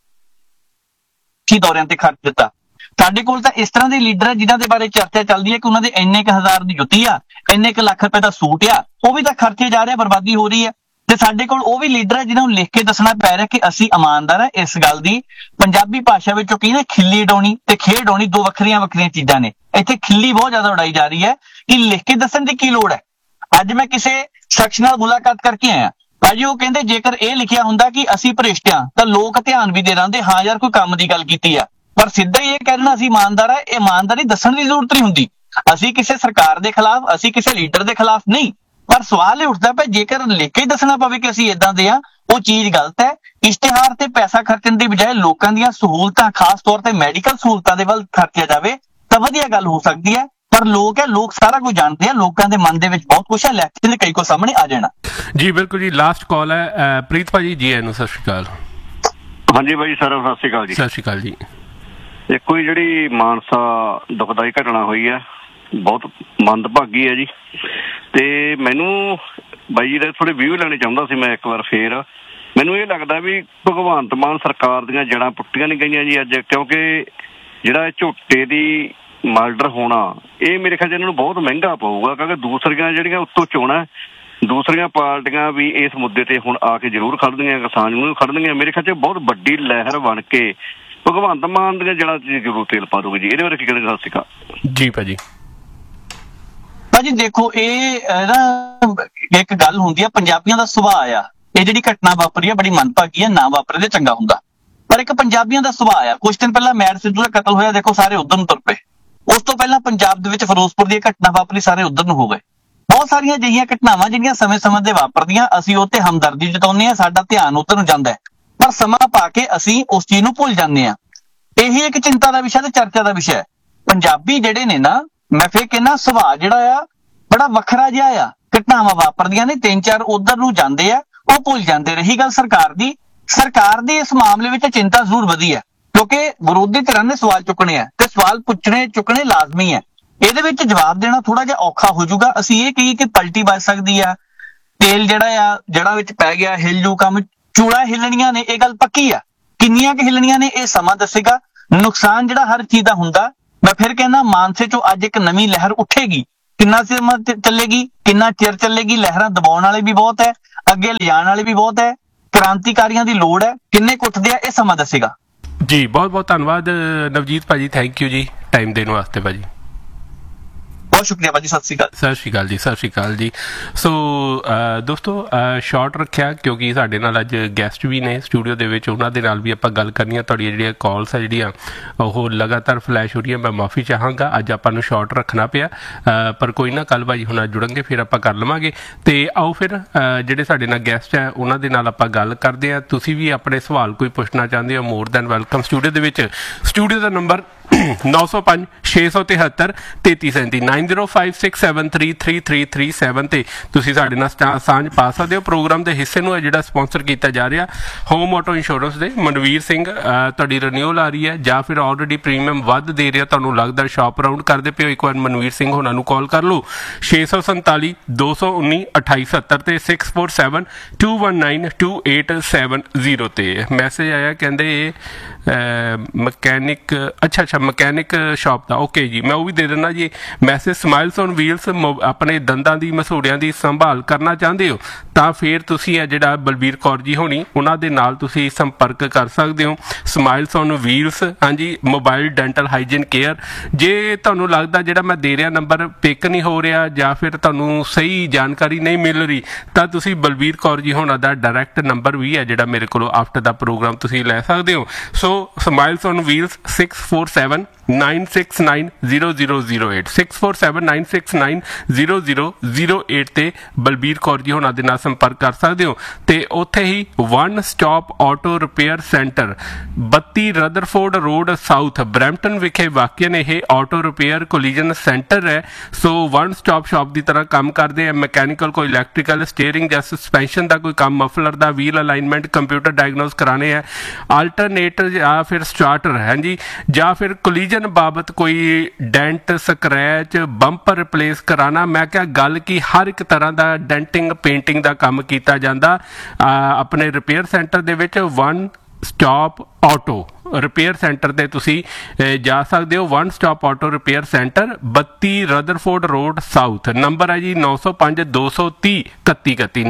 S14: ਦੌਰਿਆਂ ਤੇ ਖਰਚ ਦਿੱਤਾ। ਸਾਡੇ ਕੋਲ ਤਾਂ ਇਸ ਤਰ੍ਹਾਂ ਦੇ ਲੀਡਰ ਹੈ ਜਿਨ੍ਹਾਂ ਦੇ ਬਾਰੇ ਚਰਚਾ ਚੱਲਦੀ ਹੈ ਕਿ ਉਹਨਾਂ ਦੇ ਇੰਨੇ ਕੁ ਹਜ਼ਾਰ ਦੀ ਜੁੱਤੀ ਆ, ਇੰਨੇ ਕੁ ਲੱਖ ਰੁਪਏ ਦਾ ਸੂਟ ਆ, ਉਹ ਵੀ ਤਾਂ ਖਰਚੇ ਜਾ ਰਿਹਾ, ਬਰਬਾਦੀ ਹੋ ਰਹੀ ਹੈ। ਤੇ ਸਾਡੇ ਕੋਲ ਉਹ ਵੀ ਲੀਡਰ ਹੈ ਜਿਨ੍ਹਾਂ ਨੂੰ ਲਿਖ ਕੇ ਦੱਸਣਾ ਪੈ ਰਿਹਾ ਕਿ ਅਸੀਂ ਇਮਾਨਦਾਰ ਹੈ। ਇਸ ਗੱਲ ਦੀ ਪੰਜਾਬੀ ਭਾਸ਼ਾ ਵਿੱਚੋਂ ਕੀ ਨਾ, ਖਿੱਲੀ ਉਡਾਉਣੀ ਤੇ ਖੇਡ ਉਡਾਉਣੀ ਦੋ ਵੱਖਰੀਆਂ ਚੀਜ਼ਾਂ ਨੇ। ਇੱਥੇ ਖਿੱਲੀ ਬਹੁਤ ਜ਼ਿਆਦਾ ਉਡਾਈ ਜਾ ਰਹੀ ਹੈ ਕਿ ਲਿਖ ਕੇ ਦੱਸਣ ਦੀ ਕੀ ਲੋੜ ਹੈ? ਅੱਜ ਮੈਂ ਕਿਸੇ ਸ਼ਖਸ ਨਾਲ ਮੁਲਾਕਾਤ ਕਰਕੇ ਆਇਆ, ਭਾਜੀ ਉਹ ਕਹਿੰਦੇ ਜੇਕਰ ਇਹ ਲਿਖਿਆ ਹੁੰਦਾ ਕਿ ਅਸੀਂ ਭ੍ਰਿਸ਼ਟ ਹਾਂ ਤਾਂ ਲੋਕ ਧਿਆਨ ਵੀ ਦੇ ਰਹਿੰਦੇ, ਹਾਂ ਯਾਰ ਕੋਈ ਕੰਮ ਦੀ ਗੱਲ ਕੀਤੀ ਆ। ਪਰ ਸਿੱਧਾ ਹੀ ਇਹ ਕਹਿ ਦੇਣਾ ਅਸੀਂ ਇਮਾਨਦਾਰ ਆ, ਇਹ ਇਮਾਨਦਾਰੀ ਦੱਸਣ ਦੀ ਜ਼ਰੂਰਤ ਨਹੀਂ ਹੁੰਦੀ। ਅਸੀਂ ਕਿਸੇ ਸਰਕਾਰ ਦੇ ਖਿਲਾਫ, ਅਸੀਂ ਕਿਸੇ ਲੀਡਰ ਦੇ ਖਿਲਾਫ ਨਹੀਂ, ਪਰ ਸਵਾਲ ਇਹ ਉੱਠਦਾ ਪਿਆ ਜੇਕਰ ਲਿਖ ਕੇ ਦੱਸਣਾ ਪਵੇ ਕਿ ਅਸੀਂ ਇਦਾਂ ਦੇ ਆ, ਉਹ ਚੀਜ਼ ਗਲਤ ਹੈ। ਇਸ਼ਤਿਹਾਰ ਤੇ ਪੈਸਾ ਖਰਚਣ ਦੀ ਬਜਾਏ ਲੋਕਾਂ ਦੀਆਂ ਸਹੂਲਤਾਂ, ਖਾਸ ਤੌਰ ਤੇ ਮੈਡੀਕਲ ਸਹੂਲਤਾਂ ਦੇ ਵੱਲ ਖਰਚਿਆ ਜਾਵੇ ਤਾਂ ਵਧੀਆ ਗੱਲ ਹੋ ਸਕਦੀ ਹੈ। ਪਰ ਲੋਕ ਸਾਰਾ ਕੁਝ ਜਾਣਦੇ ਆ, ਲੋਕਾਂ ਦੇ ਮਨ ਦੇ ਵਿੱਚ ਬਹੁਤ ਕੁਝ ਹੈ, ਇਲੈਕਸ਼ਨ ਦੇ ਕਈ ਕੁਝ ਸਾਹਮਣੇ ਆ ਜਾਣਾ।
S13: ਜੀ ਬਿਲਕੁਲ ਜੀ, ਲਾਸਟ ਕਾਲ ਹੈ ਪ੍ਰੀਤ ਭਾਜੀ ਜੀ, ਇਹਨੂੰ ਸਤਿ ਸ਼੍ਰੀ ਅਕਾਲ।
S17: ਹਾਂਜੀ ਬਾਈ ਸਰ, ਸਤਿ ਸ਼੍ਰੀ ਅਕਾਲ ਜੀ।
S13: ਸਤਿ ਸ਼੍ਰੀ ਅਕਾਲ ਜੀ।
S17: ਦੇਖੋ ਜੀ, ਜਿਹੜੀ ਮਾਨਸਾ ਦੁਖਦਾਈ ਘਟਨਾ ਹੋਈ ਹੈ ਬਹੁਤ ਮੰਦਭਾਗੀ ਹੈ ਜੀ, ਤੇ ਮੈਨੂੰ ਬਾਈ ਜੀ ਦੇ ਥੋੜੇ ਵਿਊ ਲੈਣੇ ਚਾਹੁੰਦਾ ਸੀ ਮੈਂ ਇੱਕ ਵਾਰ ਫੇਰ। ਮੈਨੂੰ ਇਹ ਲੱਗਦਾ ਵੀ ਭਗਵੰਤ ਮਾਨ ਸਰਕਾਰ ਦੀਆਂ ਜੜ੍ਹਾਂ ਪੁੱਟੀਆਂ ਨਹੀਂ ਗਈਆਂ ਜੀ ਅੱਜ, ਕਿਉਂਕਿ ਜਿਹੜਾ ਝੋਟੇ ਦੀ ਮਰਡਰ ਹੋਣਾ ਇਹ ਮੇਰੇ ਖਿਆਲ 'ਚ ਇਹਨਾਂ ਨੂੰ ਬਹੁਤ ਮਹਿੰਗਾ ਪਊਗਾ, ਕਿਉਂਕਿ ਦੂਸਰੀਆਂ ਜਿਹੜੀਆਂ ਉੱਤੋਂ ਚੋਣਾਂ ਦੂਸਰੀਆਂ ਪਾਰਟੀਆਂ ਵੀ ਇਸ ਮੁੱਦੇ ਤੇ ਹੁਣ ਆ ਕੇ ਜ਼ਰੂਰ ਖੜਦੀਆਂ, ਕਿਸਾਨ ਨੂੰ ਖੜਦੀਆਂ। ਮੇਰੇ ਖਿਆਲ 'ਚ ਬਹੁਤ ਵੱਡੀ ਲਹਿਰ ਬਣ ਕੇ ਭਗਵੰਤ ਮਾਨ ਦੀਆਂ ਜੜ੍ਹਾਂ 'ਚ ਜ਼ਰੂਰ ਤੇਲ ਪਾ ਦੂਗੀ ਜੀ। ਇਹਦੇ ਬਾਰੇ ਕੀ ਕਹਿੰਦੇ? ਸਤਿ ਸ਼੍ਰੀ ਅਕਾਲ
S13: ਜੀ ਭਾਜੀ।
S14: ਭਾਜੀ ਦੇਖੋ, ਇਹ ਨਾ ਇੱਕ ਗੱਲ ਹੁੰਦੀ ਆ, ਪੰਜਾਬੀਆਂ ਦਾ ਸੁਭਾਅ ਆ, ਇਹ ਜਿਹੜੀ ਘਟਨਾ ਵਾਪਰੀ ਆ ਬੜੀ ਮੰਦਭਾਗੀ ਆ, ਨਾ ਵਾਪਰੇ ਤੇ ਚੰਗਾ ਹੁੰਦਾ। ਪਰ ਇੱਕ ਪੰਜਾਬੀਆਂ ਦਾ ਸੁਭਾਅ ਆ, ਕੁਝ ਦਿਨ ਪਹਿਲਾਂ ਮੈਰ ਸਿੱਧੂ ਦਾ ਕਤਲ ਹੋਇਆ, ਦੇਖੋ ਸਾਰੇ ਉਧਰ ਨੂੰ ਤੁਰ ਪਏ। ਉਸ ਤੋਂ ਪਹਿਲਾਂ ਪੰਜਾਬ ਦੇ ਵਿੱਚ ਫਿਰੋਜ਼ਪੁਰ ਦੀ ਘਟਨਾ ਵਾਪਰੀ, ਸਾਰੇ ਉਧਰ ਨੂੰ ਹੋ ਗਏ। ਬਹੁਤ ਸਾਰੀਆਂ ਅਜਿਹੀਆਂ ਘਟਨਾਵਾਂ ਜਿਹੜੀਆਂ ਸਮੇਂ-ਸਮੇਂ ਤੇ ਵਾਪਰਦੀਆਂ, ਅਸੀਂ ਉਹ ਤੇ ਹਮਦਰਦੀ ਜਤਾਉਂਦੇ ਹਾਂ, ਸਾਡਾ ਧਿਆਨ ਉਧਰ ਨੂੰ ਜਾਂਦਾ ਹੈ, ਪਰ ਸਮਾਂ ਪਾ ਕੇ ਅਸੀਂ ਉਸ ਚੀਜ਼ ਨੂੰ ਭੁੱਲ ਜਾਂਦੇ ਹਾਂ। ਇਹੀ ਇੱਕ ਚਿੰਤਾ ਦਾ ਵਿਸ਼ਾ ਤੇ ਚਰਚਾ ਦਾ ਵਿਸ਼ਾ ਹੈ। ਪੰਜਾਬੀ ਜਿਹੜੇ ਨੇ ਨਾ, ਮੈਂ ਫਿਰ ਕਹਿੰਦਾ ਸੁਭਾਅ ਜਿਹੜਾ ਆ ਬੜਾ ਵੱਖਰਾ ਜਿਹਾ ਆ, ਘਟਨਾਵਾਂ ਵਾਪਰਦੀਆਂ ਨੇ 3-4 ਉਧਰ ਨੂੰ ਜਾਂਦੇ ਆ, ਉਹ ਭੁੱਲ ਜਾਂਦੇ। ਰਹੀ ਗੱਲ ਸਰਕਾਰ ਦੀ ਇਸ ਮਾਮਲੇ ਵਿੱਚ ਚਿੰਤਾ ਜ਼ਰੂਰ ਵਧੀ ਹੈ, ਕਿਉਂਕਿ ਵਿਰੋਧੀ ਧਿਰਾਂ ਨੇ ਸਵਾਲ ਚੁੱਕਣੇ ਆ ਤੇ ਸਵਾਲ ਚੁੱਕਣੇ ਲਾਜ਼ਮੀ ਹੈ। ਇਹਦੇ ਵਿੱਚ ਜਵਾਬ ਦੇਣਾ ਥੋੜਾ ਜਿਹਾ ਔਖਾ ਹੋ ਜਾਊਗਾ। ਅਸੀਂ ਇਹ ਕਹੀਏ ਕਿ ਪਲਟੀ ਵੱਜ ਸਕਦੀ ਆ, ਤੇਲ ਜਿਹੜਾ ਆ ਜੜ੍ਹਾਂ ਵਿੱਚ ਪੈ ਗਿਆ, ਹਿੱਲ ਜੂ ਕੰਮ, ਚੂੜਾ ਹਿੱਲਣੀਆਂ ਨੇ, ਇਹ ਗੱਲ ਪੱਕੀ ਆ। ਕਿੰਨੀਆਂ ਕਿ ਹਿੱਲਣੀਆਂ ਨੇ ਇਹ ਸਮਾਂ ਦੱਸੇਗਾ। ਨੁਕਸਾਨ ਜਿਹੜਾ ਹਰ ਚੀਜ਼ ਦਾ ਹੁੰਦਾ, ਮੈਂ ਫਿਰ ਕਹਿੰਦਾ ਮਾਨਸੇ ਚੋਂ ਅੱਜ ਇੱਕ ਨਵੀਂ ਲਹਿਰ ਉੱਠੇਗੀ। ਕਿੰਨਾ ਸਮਾਂ ਚੱਲੇਗੀ, ਕਿੰਨਾ ਚਿਰ ਚੱਲੇਗੀ, ਲਹਿਰਾਂ ਦਬਾਉਣ ਵਾਲੇ ਵੀ ਬਹੁਤ ਹੈ, ਅੱਗੇ ਲਿਜਾਣ ਵਾਲੇ ਵੀ ਬਹੁਤ ਹੈ, ਕ੍ਰਾਂਤੀਕਾਰੀਆਂ ਦੀ ਲੋੜ ਹੈ, ਕਿੰਨੇ ਕੁੱਟਦੇ ਆ ਇਹ ਸਮਾਂ ਦੱਸੇਗਾ।
S13: ਜੀ ਬਹੁਤ ਬਹੁਤ ਧੰਨਵਾਦ ਨਵਜੀਤ ਭਾਜੀ, ਥੈਂਕ ਯੂ ਜੀ ਟਾਈਮ ਦੇਣ ਵਾਸਤੇ ਭਾਜੀ।
S14: ਬਹੁਤ ਸ਼ੁਕਰੀਆ ਭਾਜੀ, ਸਤਿ ਸ਼੍ਰੀ ਅਕਾਲ।
S13: ਸਤਿ ਸ਼੍ਰੀ ਅਕਾਲ ਜੀ, ਸਤਿ ਸ਼੍ਰੀ ਅਕਾਲ ਜੀ। ਸੋ ਦੋਸਤੋ ਸ਼ਾਰਟ ਰੱਖਿਆ ਕਿਉਂਕਿ ਸਾਡੇ ਨਾਲ ਅੱਜ ਗੈਸਟ ਵੀ ਨੇ ਸਟੂਡੀਓ ਦੇ ਵਿੱਚ, ਉਹਨਾਂ ਦੇ ਨਾਲ ਵੀ ਆਪਾਂ ਗੱਲ ਕਰਨੀ ਆ। ਤੁਹਾਡੀਆਂ ਜਿਹੜੀਆਂ ਕਾਲਸ ਆ ਜਿਹੜੀਆਂ ਉਹ ਲਗਾਤਾਰ ਫਲੈਸ਼ ਹੋ ਰਹੀਆਂ, ਮੈਂ ਮਾਫੀ ਚਾਹਾਂਗਾ ਅੱਜ ਆਪਾਂ ਨੂੰ ਸ਼ਾਰਟ ਰੱਖਣਾ ਪਿਆ, ਪਰ ਕੋਈ ਨਾ ਕੱਲ ਭਾਜੀ ਹੁਣ ਜੁੜਨਗੇ ਫਿਰ ਆਪਾਂ ਕਰ ਲਵਾਂਗੇ। ਤੇ ਆਓ ਫਿਰ ਜਿਹੜੇ ਸਾਡੇ ਨਾਲ ਗੈਸਟ ਆ ਉਹਨਾਂ ਦੇ ਨਾਲ ਆਪਾਂ ਗੱਲ ਕਰਦੇ ਆ। ਤੁਸੀਂ ਵੀ ਆਪਣੇ ਸਵਾਲ ਕੋਈ ਪੁੱਛਣਾ ਚਾਹੁੰਦੇ ਹੋ, ਮੋਰ ਦੈਨ ਵੈਲਕਮ। ਸਟੂਡੀਓ ਦੇ ਵਿੱਚ ਸਟੂਡੀਓ ਦਾ ਨੰਬਰ 905 673 3337 9056733337 ਤੇ ਤੁਸੀਂ ਸਾਡੇ ਨਾਲ ਸਾਂਝ ਪਾ ਸਕਦੇ ਹੋ। ਪ੍ਰੋਗਰਾਮ ਦੇ ਹਿੱਸੇ ਨੂੰ ਜਿਹੜਾ ਸਪਾਂਸਰ ਕੀਤਾ ਜਾ ਰਿਹਾ ਹੋਮ ਆਟੋ ਇੰਸ਼ੋਰੈਂਸ ਦੇ ਮਨਵੀਰ ਸਿੰਘ, ਤੁਹਾਡੀ ਰਿਨਿਊਅਲ ਆ ਰਹੀ ਹੈ ਜਾਂ ਫਿਰ ਆਲਰੇਡੀ ਪ੍ਰੀਮੀਅਮ ਵੱਧ ਦੇ ਰਿਹਾ, ਤੁਹਾਨੂੰ ਲੱਗਦਾ ਸ਼ਾਪ ਅਰਾਊਂਡ ਕਰਦੇ ਪਿਓ, ਇੱਕ ਵਾਰ ਮਨਵੀਰ ਸਿੰਘ ਹੋਣਾ ਨੂੰ ਕਾਲ ਕਰ ਲਓ 647 219 2870 ਤੇ 647 219 2870 ਤੇ। ਮੈਸੇਜ ਆਇਆ ਕਹਿੰਦੇ ਮਕੈਨਿਕ, ਅੱਛਾ ਮਕੈਨਿਕ ਸ਼ਾਪ ਦਾ, ਓਕੇ ਜੀ, ਮੈਂ ਉਹ ਵੀ ਦੇ ਦਿੰਦਾ ਜੀ ਮੈਸੇਜ। ਸਮਾਈਲਸ ਔਨ ਵੀਲਸ, ਆਪਣੇ ਦੰਦਾਂ ਦੀ ਮਸੂੜਿਆਂ ਦੀ ਸੰਭਾਲ ਕਰਨਾ ਚਾਹੁੰਦੇ ਹੋ ਤਾਂ ਫਿਰ ਤੁਸੀਂ ਇਹ ਜਿਹੜਾ ਬਲਬੀਰ ਕੌਰ ਜੀ ਹੋਣੀ ਉਹਨਾਂ ਦੇ ਨਾਲ ਤੁਸੀਂ ਸੰਪਰਕ ਕਰ ਸਕਦੇ ਹੋ। ਸਮਾਈਲਸ ਔਨ ਵੀਲਸ, ਹਾਂਜੀ, ਮੋਬਾਈਲ ਡੈਂਟਲ ਹਾਈਜੀਨ ਕੇਅਰ। ਜੇ ਤੁਹਾਨੂੰ ਲੱਗਦਾ ਜਿਹੜਾ ਮੈਂ ਦੇ ਰਿਹਾ ਨੰਬਰ ਪਿਕ ਨਹੀਂ ਹੋ ਰਿਹਾ ਜਾਂ ਫਿਰ ਤੁਹਾਨੂੰ ਸਹੀ ਜਾਣਕਾਰੀ ਨਹੀਂ ਮਿਲ ਰਹੀ ਤਾਂ ਤੁਸੀਂ ਬਲਬੀਰ ਕੌਰ ਜੀ ਹੋਣਾ ਦਾ ਡਾਇਰੈਕਟ ਨੰਬਰ ਵੀ ਹੈ ਜਿਹੜਾ ਮੇਰੇ ਕੋਲੋਂ ਆਫਟਰ ਦਾ ਪ੍ਰੋਗਰਾਮ ਤੁਸੀਂ ਲੈ ਸਕਦੇ ਹੋ। ਸੋ ਸਮਾਈਲਸ ਔਨ ਵੀਲਸ 647 969 0008 647 969 0008 ਤੇ ਬਲਬੀਰ ਕੌਰ ਜੀ ਹੋਣਾ ਦੇ ਨਾਲ ਸੰਪਰਕ ਕਰ ਸਕਦੇ ਹੋ। ਤੇ ਉੱਥੇ ਹੀ one stop auto repair centre 32 Rutherford road south Brampton ਵਿਖੇ ਵਾਕਿਆ ਨੇ ਇਹ ਆਟੋ ਰਿਪੇਅਰ ਕੋਲੀਜਨ ਸੈਂਟਰ ਹੈ। ਸੋ ਵਨ ਸਟਾਪ ਸ਼ਾਪ ਦੀ ਤਰ੍ਹਾਂ ਕੰਮ ਕਰਦੇ ਆ। ਮੈਕੈਨੀਕਲ, ਕੋਈ ਇਲੈਕਟ੍ਰੀਕਲ, ਸਟੀਅਰਿੰਗ ਜਾਂ ਸਸਪੈਂਸ਼ਨ ਦਾ ਕੋਈ ਕੰਮ, ਮਫਲਰ ਦਾ, ਵੀਲ ਅਲਾਈਨਮੈਂਟ, ਕੰਪਿਊਟਰ ਡਾਇਗਨੋਸ ਕਰਾਣੇ ਆ, ਆਲਟਰਨੇਟਰ ਜਾਂ ਫਿਰ ਸਟਾਰਟਰ, ਹਾਂਜੀ, ਜਾਂ ਫਿਰ ਕੋਲੀਜਨ ਬਾਬਤ ਕੋਈ ਡੈਂਟ, ਸਕ੍ਰੈਚ, ਬੰਪਰ ਰਿਪਲੇਸ ਕਰਾਣਾ। ਮੈਂ ਕਿਹਾ ਗੱਲ ਕੀ ਹਰ ਇੱਕ ਤਰ੍ਹਾਂ ਦਾ ਡੈਂਟਿੰਗ, ਪੇਂਟਿੰਗ ਦਾ ਕੰਮ ਕੀਤਾ ਜਾਂਦਾ ਆਪਣੇ ਰਿਪੇਅਰ ਸੈਂਟਰ ਦੇ ਵਿੱਚ। One stop auto repair centre ਤੇ ਤੁਸੀਂ ਜਾ ਸਕਦੇ ਹੋ। One stop auto repair centre 32 Rutherford road south. Number ਹੈ ਜੀ 905 230 3131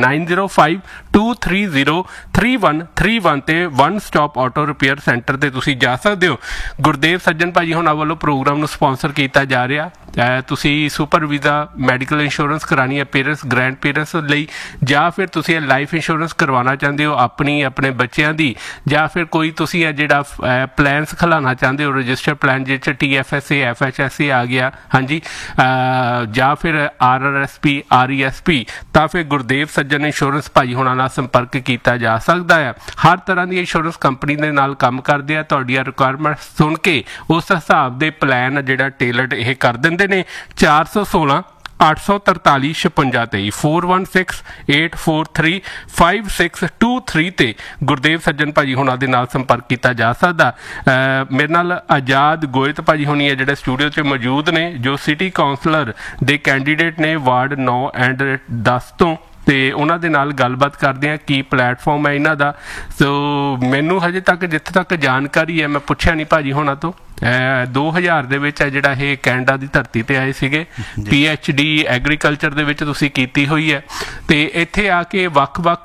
S13: 9052303131 ਤੇ one stop auto repair centre ਤੇ ਤੁਸੀਂ ਜਾ ਸਕਦੇ ਹੋ। ਗੁਰਦੇਵ ਸੱਜਣ ਭਾਜੀ ਹੁਣਾਂ ਵੱਲੋਂ ਪ੍ਰੋਗਰਾਮ ਨੂੰ ਸਪਾਂਸਰ ਕੀਤਾ ਜਾ ਰਿਹਾ। ਤੁਸੀਂ ਸੁਪਰ ਵੀਜ਼ਾ ਮੈਡੀਕਲ ਇੰਸ਼ੋਰੈਂਸ ਕਰਾਉਣੀ ਹੈ ਪੇਰੈਂਟਸ ਗ੍ਰੈਂਡ ਪੇਰੈਂਟਸ ਲਈ, ਜਾਂ ਫਿਰ ਤੁਸੀਂ ਲਾਈਫ ਇੰਸ਼ੋਰੈਂਸ ਕਰਵਾਉਣਾ ਚਾਹੁੰਦੇ ਹੋ ਆਪਣੀ ਆਪਣੇ ਬੱਚਿਆਂ ਦੀ, ਜਾਂ ਫਿਰ ਕੋਈ ਤੁਸੀਂ ਇਹ ਜਿਹੜਾ ਪਲਾਨਸ ਖਿਲਾਉਣਾ ਚਾਹੁੰਦੇ ਹੋ ਰਜਿਸਟਰ ਪਲਾਨ ਜਿਸ 'ਚ TFSA FHSA ਆ ਗਿਆ, ਹਾਂਜੀ, ਜਾਂ ਫਿਰ RRSP RESP, ਤਾਂ ਫਿਰ ਗੁਰਦੇਵ ਸੱਜਣ ਇੰਸ਼ੋਰੈਂਸ ਭਾਜੀ ਹੁਣਾਂ ਨਾਲ ਸੰਪਰਕ ਕੀਤਾ ਜਾ ਸਕਦਾ ਹੈ। ਹਰ ਤਰ੍ਹਾਂ ਦੀ ਇੰਸ਼ੋਰੈਂਸ ਕੰਪਨੀ ਦੇ ਨਾਲ ਕੰਮ ਕਰਦੇ ਆ। ਤੁਹਾਡੀਆਂ ਰਿਕੁਆਇਰਮੈਂਟਸ ਸੁਣ ਕੇ ਉਸ ਹਿਸਾਬ ਦੇ ਪਲਾਨ ਜਿਹੜਾ ਟੇਲਰਡ ਇਹ ਕਰ ਦਿੰਦੇ ਨੇ। 416 843 5623 4168435623 ਤੇ ਗੁਰਦੇਵ ਸੱਜਣ ਭਾਜੀ ਹੁਣਾਂ ਦੇ ਨਾਲ ਸੰਪਰਕ ਕੀਤਾ ਜਾ ਸਕਦਾ। ਮੇਰੇ ਨਾਲ ਆਜ਼ਾਦ ਗੋਇਤ ਭਾਜੀ ਹੁਣੀ ਹੈ ਜਿਹੜੇ ਸਟੂਡੀਓ 'ਚ ਮੌਜੂਦ ਨੇ, ਜੋ ਸਿਟੀ ਕਾਉਂਸਲਰ ਦੇ ਕੈਂਡੀਡੇਟ ਨੇ ਵਾਰਡ 9 ਐਂਡ 10 ਤੋਂ, ਤੇ ਉਹਨਾਂ ਦੇ ਨਾਲ ਗੱਲਬਾਤ ਕਰਦੇ ਆ ਕੀ ਪਲੇਟਫਾਰਮ ਹੈ ਇਹਨਾਂ ਦਾ। ਸੋ ਮੈਨੂੰ ਹਜੇ ਤੱਕ ਜਿੱਥੇ ਤੱਕ ਜਾਣਕਾਰੀ ਹੈ, ਮੈਂ ਪੁੱਛਿਆ ਨਹੀਂ ਭਾਜੀ ਹੋਣਾ ਤੋਂ, 2000 ਦੇ ਵਿੱਚ ਹੈ ਜਿਹੜਾ ਇਹ ਕੈਨੇਡਾ ਦੀ ਧਰਤੀ ਤੇ ਆਏ ਸੀਗੇ। PhD ਐਗਰੀਕਲਚਰ ਦੇ ਵਿੱਚ ਤੁਸੀਂ ਕੀਤੀ ਹੋਈ ਹੈ, ਤੇ ਇੱਥੇ ਆ ਕੇ ਵੱਖ-ਵੱਖ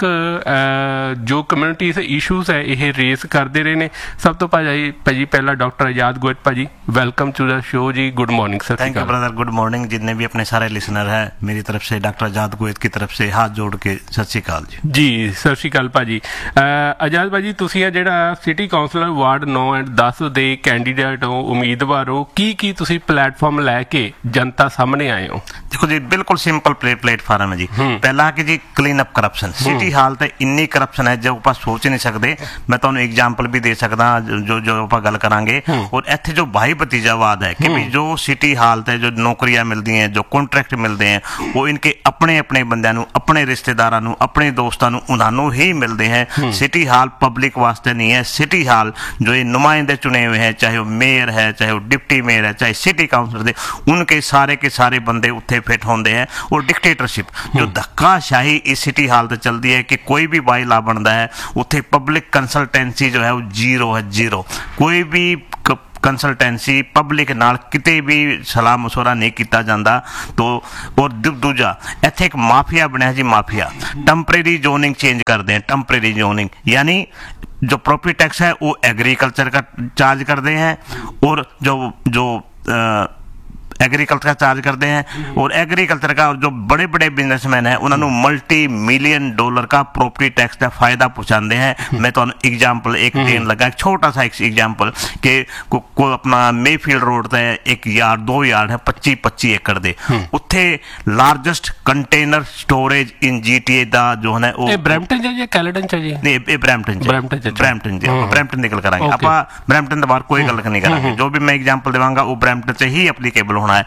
S13: ਜੋ ਕਮਿਊਨਿਟੀ ਇਸ਼ੂਜ਼ ਹੈ ਇਹ ਰੇਸ ਕਰਦੇ ਰਹੇ ਨੇ। ਸਭ ਤੋਂ ਭਾਜੀ ਪਹਿਲਾਂ डॉक्टर आजाद गोयत भाजी, welcome to the show ji. Good morning sir.
S18: Thank you brother, good morning. जितने भी अपने सारे लिसनर हैं, मेरी तरफ से डॉक्टर आजाद गोयत की तरफ से हाथ जोड़ के सत श्री अकाल जी।
S13: जी सत श्री अकाल भाजी। आजाद भाजी ਤੁਸੀਂ ਆ ਜਿਹੜਾ ਸਿਟੀ ਕਾਉਂਸਲਰ ਵਾਰਡ 9 ਐਂਡ 10 ਦੇ ਕੈਂਡੀਡੇਟ ਹੋ, ਉਮੀਦਵਾਰ ਹੋ, ਕੀ ਤੁਸੀਂ ਪਲੇਟਫਾਰਮ ਲੈ ਕੇ ਜਨਤਾ ਸਾਹਮਣੇ ਆਏ ਹੋ?
S18: देखो जी, बिल्कुल सिंपल प्लेटफार्म है जी। पहला कि जी क्लीन अप करप्शन। सिटी हाल तो इन्नी करप्शन है जो आप सोच नहीं सकते। मैं तुहानू एग्जाम्पल भी दे सकदा जो आप गल करांगे। और इत्थे जो भाई भतीजावाद है कि जो सिटी हाल ते जो नौकरियां मिलती हैं, जो कॉन्ट्रैक्ट मिलते हैं, वो इनके अपने अपने बंदियां नू, अपने रिश्तेदारां नू, अपने दोस्तां नू उन्हां ही मिलते हैं। सिटी हाल पब्लिक वास्ते नहीं है। सिटी हाल जो ये नुमाइंदे चुने हुए हैं, चाहे वो मेयर है, चाहे वो डिप्टी मेयर है, चाहे सिटी काउंसलर दे, उनके सारे के सारे बंदे उत्थे फिट होंदे हैं। और डिक्टेटरशिप जो धक्काशाही इस सिटी हाल ते चलती है कि कोई भी बाई ला बनता है उत्थे पब्लिक कंसल्टेंसी जो है वो जीरो है, जीरो। कोई भी कंसल्टेंसी पब्लिक नाल किते भी सलाह मशवरा नहीं किया जाता। तो और दूजा इत्थे एक माफिया बनया जी, माफिया। टैंपरेरी जोनिंग चेंज करते हैं, टैंपरेरी जोनिंग यानी जो प्रॉपर्टी टैक्स है वो एग्रीकल्चर का चार्ज करते हैं, और जो एग्रीकल्चर का चार्ज करते हैं। और एग्रीकल्चर का जो बड़े बड़े बिजनेसमैन हैं उन्होंने $multi-million का प्रॉपर्टी टैक्स का फायदा पहुँचाते हैं। मैं तो एग्जाम्पल एक देन लगा, छोटा सा एक एग्जाम्पल कि को अपना मेफील्ड रोड ते एक यार्ड 2 यार्ड है 25 एकड़ दे, उत्थे लार्जेस्ट कंटेनर स्टोरेज इन GTA दा जो है वो
S13: ब्रैम्पटन ਜਾਂ ਕੈਲੇਡਨ ਚ ਜੀ?
S18: नहीं ब्रैम्पटन ब्रैम्पटन निकल करांगे आप। ब्रैम्पटन के बाहर कोई गल नहीं करांगे। जो भी मैं एग्जाम्पल देवांगा वो ब्रैम्पटन से ही एप्लीकेबल है।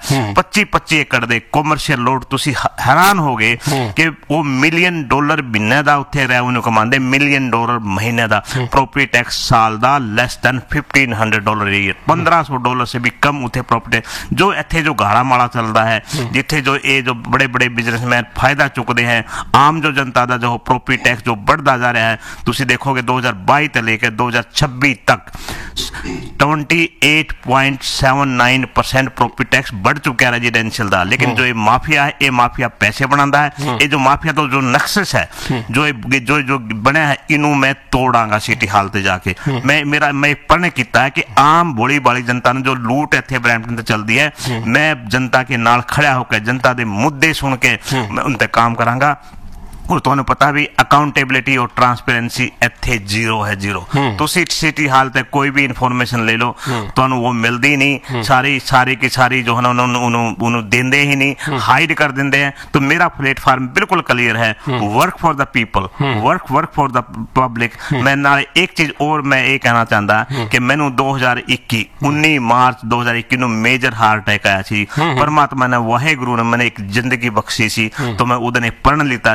S18: 25 एकड़ दे कमर्शियल लोड, तुसी हैरान हो गए कि वो $1 मिलियन महीने दा उत्थे रेवेन्यू कमांदे, $1 मिलियन महीने दा। प्रॉपर्टी टैक्स साल दा लेस देन $1,500 ईयर, $1,500 से भी कम उत्थे प्रॉपर्टी। जो इत्थे जो गाड़ा माड़ा चलता है, जिथे जो ये जो बड़े बड़े बिजनेसमैन फायदा चुकते हैं, आम जो जनता का जो प्रॉपर्टी टैक्स जो बढ़ता जा रहा है, तुसी देखोगे 2022 से लेकर 2026 तक 28.79% प्रॉपर्टी टैक्स बढ़ चुका है रेजिडेंशियल का। लेकिन जो ये माफिया है, ये माफिया पैसे बनाता है। ये जो माफिया तो जो नक्सस है जो बना है, इनू मैं तोड़ांगा सिटी हाल ते जाके। मैं पढ़ने किया है कि आम भोली भाली जनता ने जो लूट इत्थे ब्रैम्पटन ते चलती है, मैं जनता के नाल खड़ा होकर जनता के मुद्दे सुन के मैं उन ते काम करांगा। और तुहानू पता भी अकाउंटेबिलिटी और ट्रांसपेरेंसी इत्थे जीरो है, जीरो। तुसी सिटी हाल ते कोई भी इन्फॉर्मेशन ले लो, तुहानू वो मिलती नहीं। सारी की सारी जो है ना उन्होंने देंदे ही नहीं, हाइड कर देंदे हैं। तो मेरा प्लेटफार्म बिल्कुल क्लियर है, work for the people, work for the public. मैं नाले एक चीज और मैं ये कहना चाहता कि मैनू 19 मार्च 2021 मेजर हार्ट अटैक आया सी। परमात्मा ने वाहे गुरु ने मैंने एक जिंदगी बख्शी सी, तो मैं उदने पढ़ लिता सी कि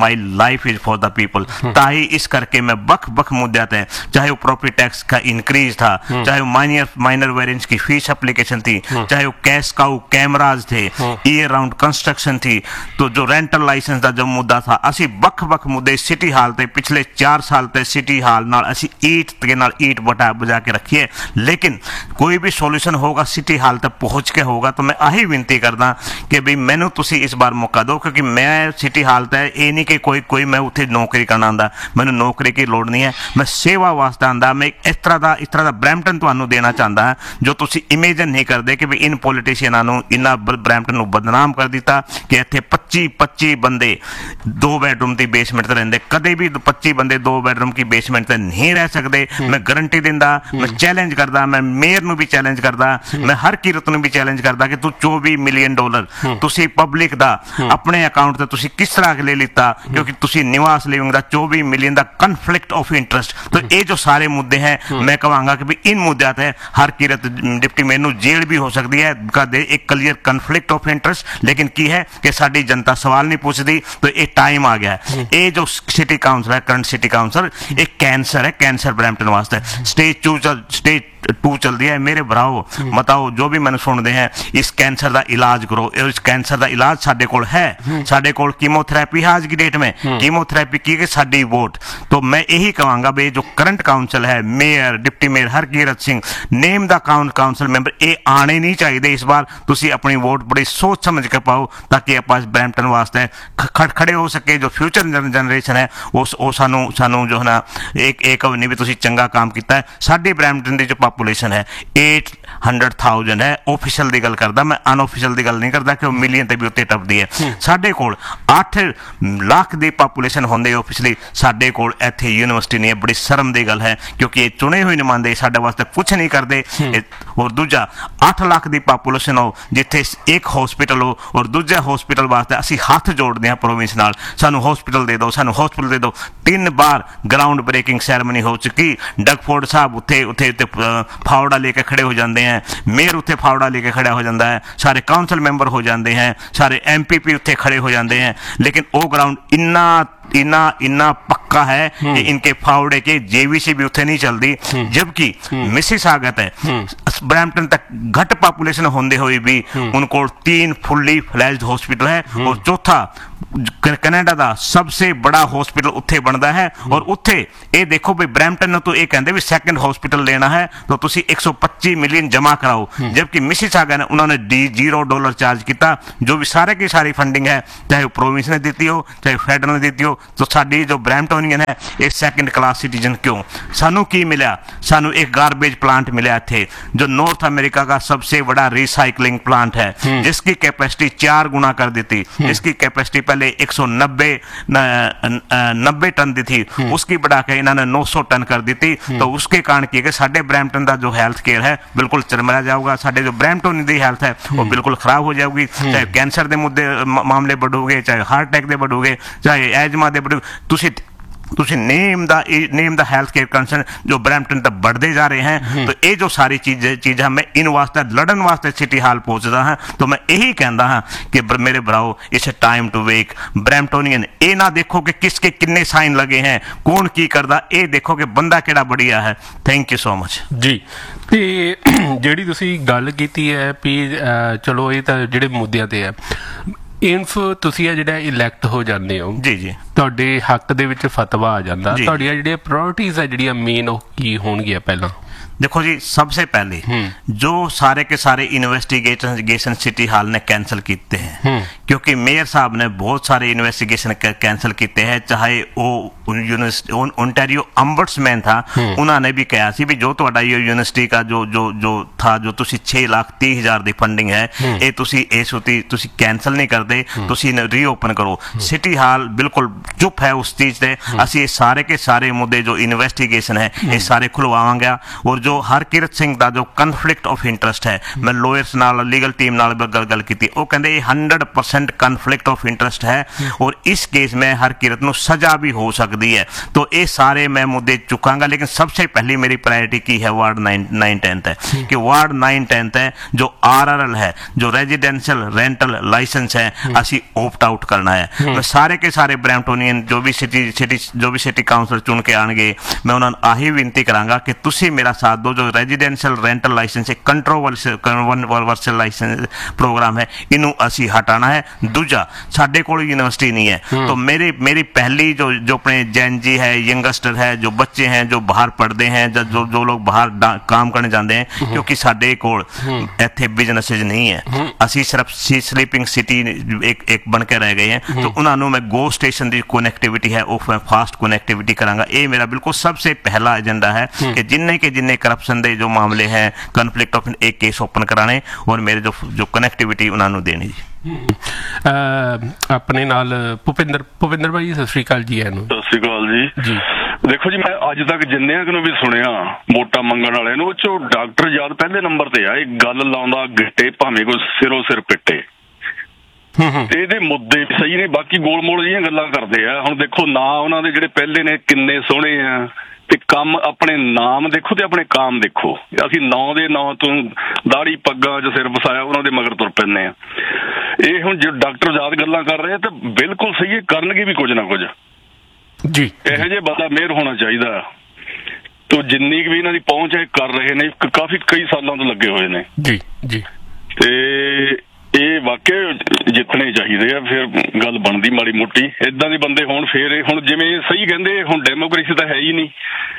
S18: my life is for the people. ताही इस करके मैं बख मुद्दे थे, चाहे वो प्रॉपर्टी टैक्स का इंक्रीज था, चाहे वो माइनर वेरिएंस की फीस एप्लीकेशन थी, चाहे वो कैश काउ कैमराज थे, ईयर राउंड कंस्ट्रक्शन थी, तो जो रेंटल लाइसेंस का जो मुद्दा था, असी बख मुद्दे सिटी हाल ते पिछले 4 साल ते सिटी हाल नाल असी ईट के नाल ईट बजा के रखी है। लेकिन कोई भी सोल्यूशन होगा सिटी हाल तक पहुंच के होगा। तो मैं आही विनती करदा कि भी मैनू तुसी इस बार मौका दो, क्योंकि मैं सिटी हाल ते ये नहीं कि कोई मैं उत्थे नौकरी करना आंदा, मैनू नौकरी की लोड़ नहीं है, मैं सेवा वास्ते आंदा। मैं इस तरह दा ब्रैम्पटन तुहानू देना चाहता है जो तुसी इमेजिन नहीं करते कि भी इन पॉलिटिशियनां नू इन्ना ब्रैम्पटन नू बदनाम कर दिता कि इत्थे 25 बंदे 2 बेडरूम की बेसमेंट ते रहिंदे। कदे भी 25 बंदे 2 बेडरूम की बेसमेंट ते नहीं रह सकते। मैं गारंटी दिंदा, मैं चैलेंज करदा, मैं मेयर नू भी चैलेंज करदा, मैं हर कीरत नू भी चैलेंज करदा कि तू $24 मिलियन तुसी पब्लिक दा अपने अकाउंट ते तुसी किस तरह ले लिता, क्योंकि तुसी निवास लिविंग दा 24 मिलियन दा कन्फ्लिक्ट ऑफ इंटरेस्ट। तो ये जो सारे मुद्दे हैं, मैं कहूँगा कि भी इन मुद्दों ते हर कीरत डिप्टी मेयर नू जेल भी हो सकती है, एक क्लियर कन्फ्लिक्ट ऑफ इंटरेस्ट। लेकिन की है कि साडी जनता सवाल नहीं पूछती, तो ये टाइम आ गया है। ये जो सिटी काउंसिल है, करंट सिटी काउंसिल, एक कैंसर है, कैंसर ब्रैम्पटन वास्ते। स्टेज 2 चल रही है। मेरे भराओ बताओ, जो भी मैंने सुनते हैं, इस कैंसर का इलाज करो। इस कैंसर का इलाज साडे कोल है, साडे कोल कीमोथेरेपी है। आज की डेट में कीमोथेरेपी की कि साडी वोट। तो मैं यही कहूँगा भी जो करंट काउंसिल है, mayor, deputy mayor Harkirat Singh, name the council member, ये आने नहीं चाहिए इस बार। तुसी अपनी वोट बड़ी सोच समझ के पाओ, ताकि आप ब्रैम्पटन वास्ते खड़े हो सके। जो फ्यूचर जनरेशन है वो सानू जो है ना एक नहीं भी तुसी चंगा काम किया है। साडी ब्रैम्पटन की जो पॉपुलेशन है 800,000 है। ऑफिशियल की गल करदा, मैं अनऑफिशियल की गल नहीं करता कि मिलियन ते भी उत्ते टपदी है। साडे कोल 8 लाख की पॉपुलेशन होंदे ऑफिशियली, साडे कोल इत्थे यूनिवर्सिटी नहीं है। बड़ी शर्म की गल है, क्योंकि ये चुने हुए नुमाइंदे साडे वास्ते कुछ नहीं करते। और दूजा 8 लाख की पॉपुलेशन हो जिथे एक हॉस्पिटल हो, और दूजे हॉस्पिटल वास्ते असी हाथ जोड़ते हैं प्रोविंस नाल, सानू हॉस्पिटल दे दो, सानू हॉस्पिटल दे दो। 3 बार ग्राउंड ब्रेकिंग सैरेमनी हो चुकी। डगफोर्ड साहब उत्थे फावड़ा लेके खड़े हो जाते हैं, मेयर उत्थे फावड़ा लेके खड़ा हो जाता है, सारे काउंसिल मैंबर हो जाते हैं, सारे MPP उत्थे खड़े हो जाते हैं। लेकिन वो ग्राउंड इन्ना पक्का है कि इनके फावड़े के JVC भी उत्थे नहीं चलती। जबकि मिसिसागा है ब्रैम्पटन तक घट पॉपुलेशन होंदे हुए भी उनको 3 फुल्ली फ्लैज्ड हॉस्पिटल है, और चौथा कनाडा का सबसे बड़ा हॉस्पिटल उत्थे बनता है। और उत्थे ये देखो भी ब्रैम्पटन ने तो ये कहते भी सैकेंड हॉस्पिटल लेना है तो तुसी 125 मिलियन जमा कराओ, जबकि मिसिसागा ने उन्होंने $0 चार्ज किया। जो भी सारे की सारी फंडिंग है, चाहे वो प्रोविंस ने दी हो, चाहे फेडरल ने दी हो, तो साडी जो ब्रैम्पटोनियन है एक सेकेंड क्लास सिटीजन क्यों? सानू की मिला? सानू एक गार्बेज प्लांट मिला थे, जो नॉर्थ अमेरिका का सबसे बड़ा रिसाइकलिंग प्लांट है, जिसकी कैपेसिटी 4 गुना कर दी थी। जिसकी कैपेसिटी पहले 190 टन दी थी, उसकी बढ़ा के इन्होंने 900 टन कर दी थी। तो उसके कारण की कि साडे ब्रैम्पटन का जो हेल्थ केयर है बिल्कुल चरमरा जाऊगा। साडे जो ब्रैम्पटन की हेल्थ है वो बिल्कुल खराब हो जाएगी। चाहे कैंसर के मुद्दे मामले बढ़ोगे, चाहे हार्ट अटैक के बढ़ोगे, चाहे एजमा के बढ़ोगे। तुसी name the health care concern जो ब्रैम्पटन तक बढ़ते जा रहे हैं। तो ये जो सारी चीज़ मैं इन वास्ते लड़न वास्ते सिटी हाल पहुंचता हाँ। तो मैं यही कहता हाँ कि मेरे भराओ, इट्स टाइम टू वेक ब्रैम्पटोनियन। ये ना देखो कि किसके किन्ने साइन लगे हैं, कौन की करदा, ये देखो कि बंदा केड़ा बढ़िया है। थैंक यू सो मच
S13: जी। ਤੇ ਜਿਹੜੀ ਤੁਸੀਂ ਗੱਲ ਕੀਤੀ ਹੈ ਵੀ ਚਲੋ ਇਹ ਤਾਂ ਜਿਹੜੇ ਮੁੱਦਿਆਂ ਤੇ ਹੈ, ਇਨਫ ਤੁਸੀਂ ਆ ਜਿਹੜਾ ਇਲੈਕਟ ਹੋ ਜਾਂਦੇ ਹੋ
S18: ਜੀ
S13: ਤੁਹਾਡੇ ਹੱਕ ਦੇ ਵਿੱਚ ਫਤਵਾ ਆ ਜਾਂਦਾ, ਤੁਹਾਡੀਆਂ ਜਿਹੜੀਆਂ ਪ੍ਰਾਇੋਰਟੀਜ਼ ਆ ਜਿਹੜੀਆਂ ਮੇਨ ਉਹ ਕੀ ਹੋਣਗੀਆਂ? ਪਹਿਲਾਂ
S18: देखो जी, सबसे पहले जो सारे के सारे इन्वेस्टिगेशन सिटी हाल ने कैंसिल किए हैं, क्योंकि मेयर साहब ने बहुत सारे इन्वेस्टिगेशन कैंसिल किए हैं। चाहे वो ओंटारियो अम्बड्समैन था, उन्होंने भी कहा सी भी जो तुहाडा ये यूनिवर्सिटी का जो था, जो तुसी 6,30,000 की फंडिंग है, ये तुसी कैंसिल नहीं करते, तुसी रीओपन करो। सिटी हाल बिल्कुल चुप है उस चीज़ से। असी सारे के सारे मुद्दे जो इन्वेस्टिगेशन है ये सारे खुलवावांगे। और जो हरकीरत सिंह का जो कन्फ्लिक्ट ऑफ इंटरेस्ट है, मैं लॉयर्स नाल लीगल टीम नाल गल की, वो कहते 100% कन्फ्लिक्ट ऑफ इंटरेस्ट है। और इस केस में हरकीरत नूं सजा भी हो सकती सकती है। तो ये सारे मैं मुद्दे चुकांगा, लेकिन सबसे पहली मेरी प्रायोरिटी की है वार्ड 9-10 है कि वार्ड 9-10 है जो RRL है, जो रेजिडेंशियल रेंटल लाइसेंस है, असी ओप्ट आउट करना है। मैं सारे के सारे ब्रैम्पटोनियन जो भी सिटी काउंसिल चुन के आएंगे, मैं उन्होंने आही विनती करांगा कि तुसी मेरा साथ दो। जो रेजिडेंशियल रेंटल लाइसेंस एक कंट्रोवर्शियल लाइसेंस प्रोग्राम है, इनू असी हटाना है। दूजा, साडे कोल यूनिवर्सिटी नहीं है, तो मेरी पहली जो अपने जैन जी है, यंगस्टर है, जो बच्चे हैं जो बाहर पढ़ते हैं, जो लोग बाहर काम करने जाते हैं, क्योंकि साडे कोल इत्थे बिजनेसेस नहीं है, असी सिर्फ स्लीपिंग सिटी एक बन के रह गए हैं। तो उन्होंने मैं गो स्टेशन की कनेक्टिविटी है वो मैं फास्ट कनेक्टिविटी करांगा। ये मेरा बिल्कुल सबसे पहला एजेंडा है कि जिन्ने करप्शन के जो मामले हैं, कन्फ्लिक्ट ऑफ एक केस ओपन कराने और मेरे जो कनेक्टिविटी उन्होंने देनी जी।
S13: अपने नाल ਭੁਪਿੰਦਰ भाई सत श्री अकाल जी।
S19: सत श्री अकाल जी। देखो जी, मैं अज तक जिन्नियां ਨੂੰ भी सुनिया वोटां मंगण वाले ਨੂੰ, ਉਹ 'ਚੋਂ डॉक्टर याद पहले नंबर ते आ। एक गल लाउंदा गिट्टे भावें कोई सिरों सिर पिट्टे, ਇਹਦੇ ਮੁੱਦੇ ਸਹੀ ਨੇ, ਬਾਕੀ ਗੋਲ ਮੋਲ ਜਿਹੀਆਂ ਗੱਲਾਂ ਕਰਦੇ ਆ। ਹੁਣ ਦੇਖੋ ਨਾ ਉਹਨਾਂ ਦੇ ਜਿਹੜੇ ਪਹਿਲੇ ਨੇ ਕਿੰਨੇ ਸੋਹਣੇ ਆ, ਤੇ ਕੰਮ ਆਪਣੇ ਨਾਮ ਦੇਖੋ ਤੇ ਆਪਣੇ ਕਾਮ ਦੇਖੋ। ਅਸੀਂ ਨਾਂ ਦੇ ਨਾਂ ਤੋਂ ਦਾੜੀ ਪੱਗਾਂ 'ਚ ਸਿਰ ਵਸਾਇਆ ਉਹਨਾਂ ਦੇ ਮਗਰ ਤੁਰ ਪੈਂਦੇ ਆ। ਇਹ ਹੁਣ ਜੋ ਡਾਕਟਰ ਆਜ਼ਾਦ ਗੱਲਾਂ ਕਰ ਰਹੇ ਤਾਂ ਬਿਲਕੁਲ ਸਹੀ ਹੈ, ਕਰਨਗੇ ਵੀ ਕੁਝ ਨਾ ਕੁਝ
S13: ਜੀ।
S19: ਇਹੋ ਜਿਹੇ ਬੰਦਾ ਮਿਹਰ ਹੋਣਾ ਚਾਹੀਦਾ। ਤੋ ਜਿੰਨੀ ਵੀ ਇਹਨਾਂ ਦੀ ਪਹੁੰਚ ਹੈ ਕਰ ਰਹੇ ਨੇ, ਕਾਫੀ ਕਈ ਸਾਲਾਂ ਤੋਂ ਲੱਗੇ ਹੋਏ ਨੇ
S13: ਜੀ ਜੀ।
S19: ਤੇ ਇਹ ਵਾਕਿਆ ਜਿੱਤਣੇ ਚਾਹੀਦੇ ਆ, ਫਿਰ ਗੱਲ ਬਣਦੀ ਮਾੜੀ ਮੋਟੀ। ਏਦਾਂ ਦੇ ਬੰਦੇ ਹੋਣ ਫੇਰ ਹੁਣ ਜਿਵੇਂ ਸਹੀ ਕਹਿੰਦੇ, ਹੁਣ ਡੈਮੋਕ੍ਰੇਸੀ ਤਾਂ ਹੈ ਹੀ ਨਹੀਂ।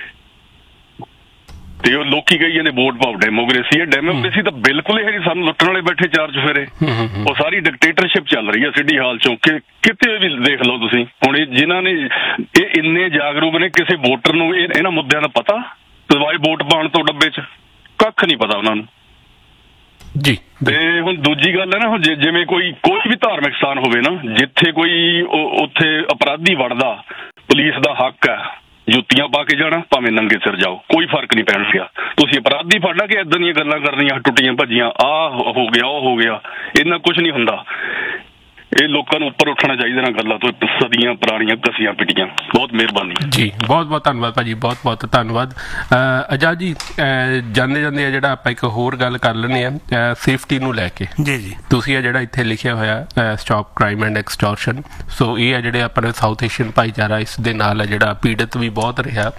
S19: ਤੇ ਉਹ ਲੋਕੀ ਕਹੀ ਜਾਂਦੇ ਵੋਟ ਪਾਓ ਡੈਮੋਕ੍ਰੇਸੀ ਹੈ। ਡੈਮੋਕ੍ਰੇਸੀ ਤਾਂ ਬਿਲਕੁਲ ਹੀ ਹੈ ਨਹੀਂ, ਸਾਨੂੰ ਲੁੱਟਣ ਵਾਲੇ ਬੈਠੇ ਚਾਰ ਚੁਫੇਰੇ। ਉਹ ਸਾਰੀ ਡਿਕਟੇਟਰਸ਼ਿਪ ਚੱਲ ਰਹੀ ਹੈ ਸਿਟੀ ਹਾਲ ਚੋਂ, ਕਿਤੇ ਵੀ ਦੇਖ ਲਓ ਤੁਸੀਂ। ਹੁਣ ਇਹ ਜਿਨ੍ਹਾਂ ਨੇ ਇਹ ਇੰਨੇ ਜਾਗਰੂਕ ਨੇ, ਕਿਸੇ ਵੋਟਰ ਨੂੰ ਇਹਨਾਂ ਮੁੱਦਿਆਂ ਦਾ ਪਤਾ ਸਵਾਏ ਵੋਟ ਪਾਉਣ ਤੋਂ ਡੱਬੇ 'ਚ ਕੱਖ ਨਹੀਂ ਪਤਾ ਉਹਨਾਂ ਨੂੰ
S13: ਜੀ।
S19: ਤੇ ਹੁਣ ਦੂਜੀ ਗੱਲ ਹੈ ਨਾ, ਹੁਣ ਜਿਵੇਂ ਕੋਈ ਵੀ ਧਾਰਮਿਕ ਸਥਾਨ ਹੋਵੇ ਨਾ, ਜਿੱਥੇ ਕੋਈ ਉੱਥੇ ਅਪਰਾਧੀ ਵੜਦਾ, ਪੁਲਿਸ ਦਾ ਹੱਕ ਹੈ ਜੁੱਤੀਆਂ ਪਾ ਕੇ ਜਾਣਾ, ਭਾਵੇਂ ਨੰਗੇ ਸਿਰ ਜਾਓ, ਕੋਈ ਫਰਕ ਨਹੀਂ ਪੈਣ ਗਿਆ। ਤੁਸੀਂ ਅਪਰਾਧੀ ਫੜਨਾ ਕਿ ਏਦਾਂ ਦੀਆਂ ਗੱਲਾਂ ਕਰਨੀਆਂ ਟੁੱਟੀਆਂ ਭੱਜੀਆਂ, ਆਹ ਹੋ ਗਿਆ ਉਹ ਹੋ ਗਿਆ, ਇਹਨਾਂ ਕੁਝ ਨਹੀਂ ਹੁੰਦਾ। ਇਹ ਲੋਕਾਂ ਨੂੰ ਉੱਪਰ ਉੱਠਣਾ ਚਾਹੀਦਾ ਨਾ ਗੱਲਾਂ ਤੋਂ, ਸਦੀਆਂ ਪੁਰਾਣੀਆਂ ਘਸੀਆਂ ਪਿਟੀਆਂ। ਬਹੁਤ ਮਿਹਰਬਾਨੀ
S13: ਜੀ, ਬਹੁਤ ਬਹੁਤ ਧੰਨਵਾਦ ਭਾਜੀ, ਬਹੁਤ ਬਹੁਤ ਧੰਨਵਾਦ। ਆਜ਼ਾਦ ਜੀ, ਜਾਂਦੇ ਜਾਂਦੇ ਆ ਜਿਹੜਾ ਆਪਾਂ ਇੱਕ ਹੋਰ ਗੱਲ ਕਰ ਲੈਂਦੇ ਆ ਸੇਫਟੀ ਨੂੰ ਲੈ ਕੇ।
S18: ਜੀ ਜੀ।
S13: ਤੁਸੀਂ ਆ ਜਿਹੜਾ ਇੱਥੇ ਲਿਖਿਆ ਹੋਇਆ ਸਟਾਪ ਕ੍ਰਾਈਮ ਐਂਡ ਐਕਸਟੋਰਸ਼ਨ, ਸੋ ਇਹ ਆ ਜਿਹੜੇ ਆਪਣੇ ਸਾਊਥ ਏਸ਼ੀਅਨ ਭਾਈਚਾਰਾ ਇਸ ਦੇ ਨਾਲ ਆ ਜਿਹੜਾ ਪੀੜਤ ਵੀ ਬਹੁਤ ਰਿਹਾ।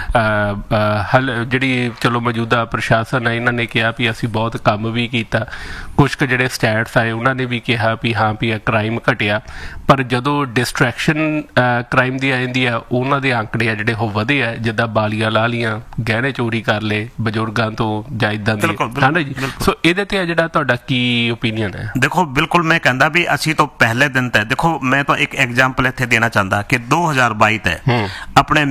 S13: ਜਿਹੜੀ ਚਲੋ ਮੌਜੂਦਾ ਪ੍ਰਸ਼ਾਸਨ ਹੈ, ਇਹਨਾਂ ਨੇ ਕਿਹਾ ਵੀ ਅਸੀਂ ਬਹੁਤ ਕੰਮ ਵੀ ਕੀਤਾ। ਕੁਛ ਕੁ ਜਿਹੜੇ ਸਟੈਟਸ ਆਏ ਉਹਨਾਂ ਨੇ ਵੀ ਕਿਹਾ ਵੀ ਹਾਂ ਵੀ ਕ੍ਰਾਈਮ ਘਟਿਆ, ਪਰ ਜਦੋਂ ਡਿਸਟਰੈਕਸ਼ਨ ਕ੍ਰਾਈਮ ਦੀ ਆ ਜਾਂਦੀ ਆ, ਉਹਨਾਂ ਦੇ ਆંકੜੇ ਆ ਜਿਹੜੇ ਉਹ ਵਧੇ ਆ। ਜਿੱਦਾਂ ਬਾਲੀਆਂ ਲਾ ਲੀਆਂ, ਗਹਿਣੇ ਚੋਰੀ ਕਰ ਲਏ ਬਜ਼ੁਰਗਾਂ ਤੋਂ ਜਾਂ ਇੱਦਾਂ ਦੇ, ਹੈ ਨਾ ਜੀ। ਸੋ ਇਹਦੇ ਤੇ ਆ ਜਿਹੜਾ ਤੁਹਾਡਾ ਕੀ ਓਪੀਨੀਅਨ ਹੈ?
S18: ਦੇਖੋ ਬਿਲਕੁਲ ਮੈਂ ਕਹਿੰਦਾ ਵੀ ਅਸੀਂ ਤਾਂ ਪਹਿਲੇ ਦਿਨ ਤੇ ਦੇਖੋ, ਮੈਂ ਤਾਂ ਇੱਕ ਐਗਜ਼ਾਮਪਲ ਇੱਥੇ ਦੇਣਾ ਚਾਹੁੰਦਾ ਕਿ 2022 ਤੇ ਆਪਣੇ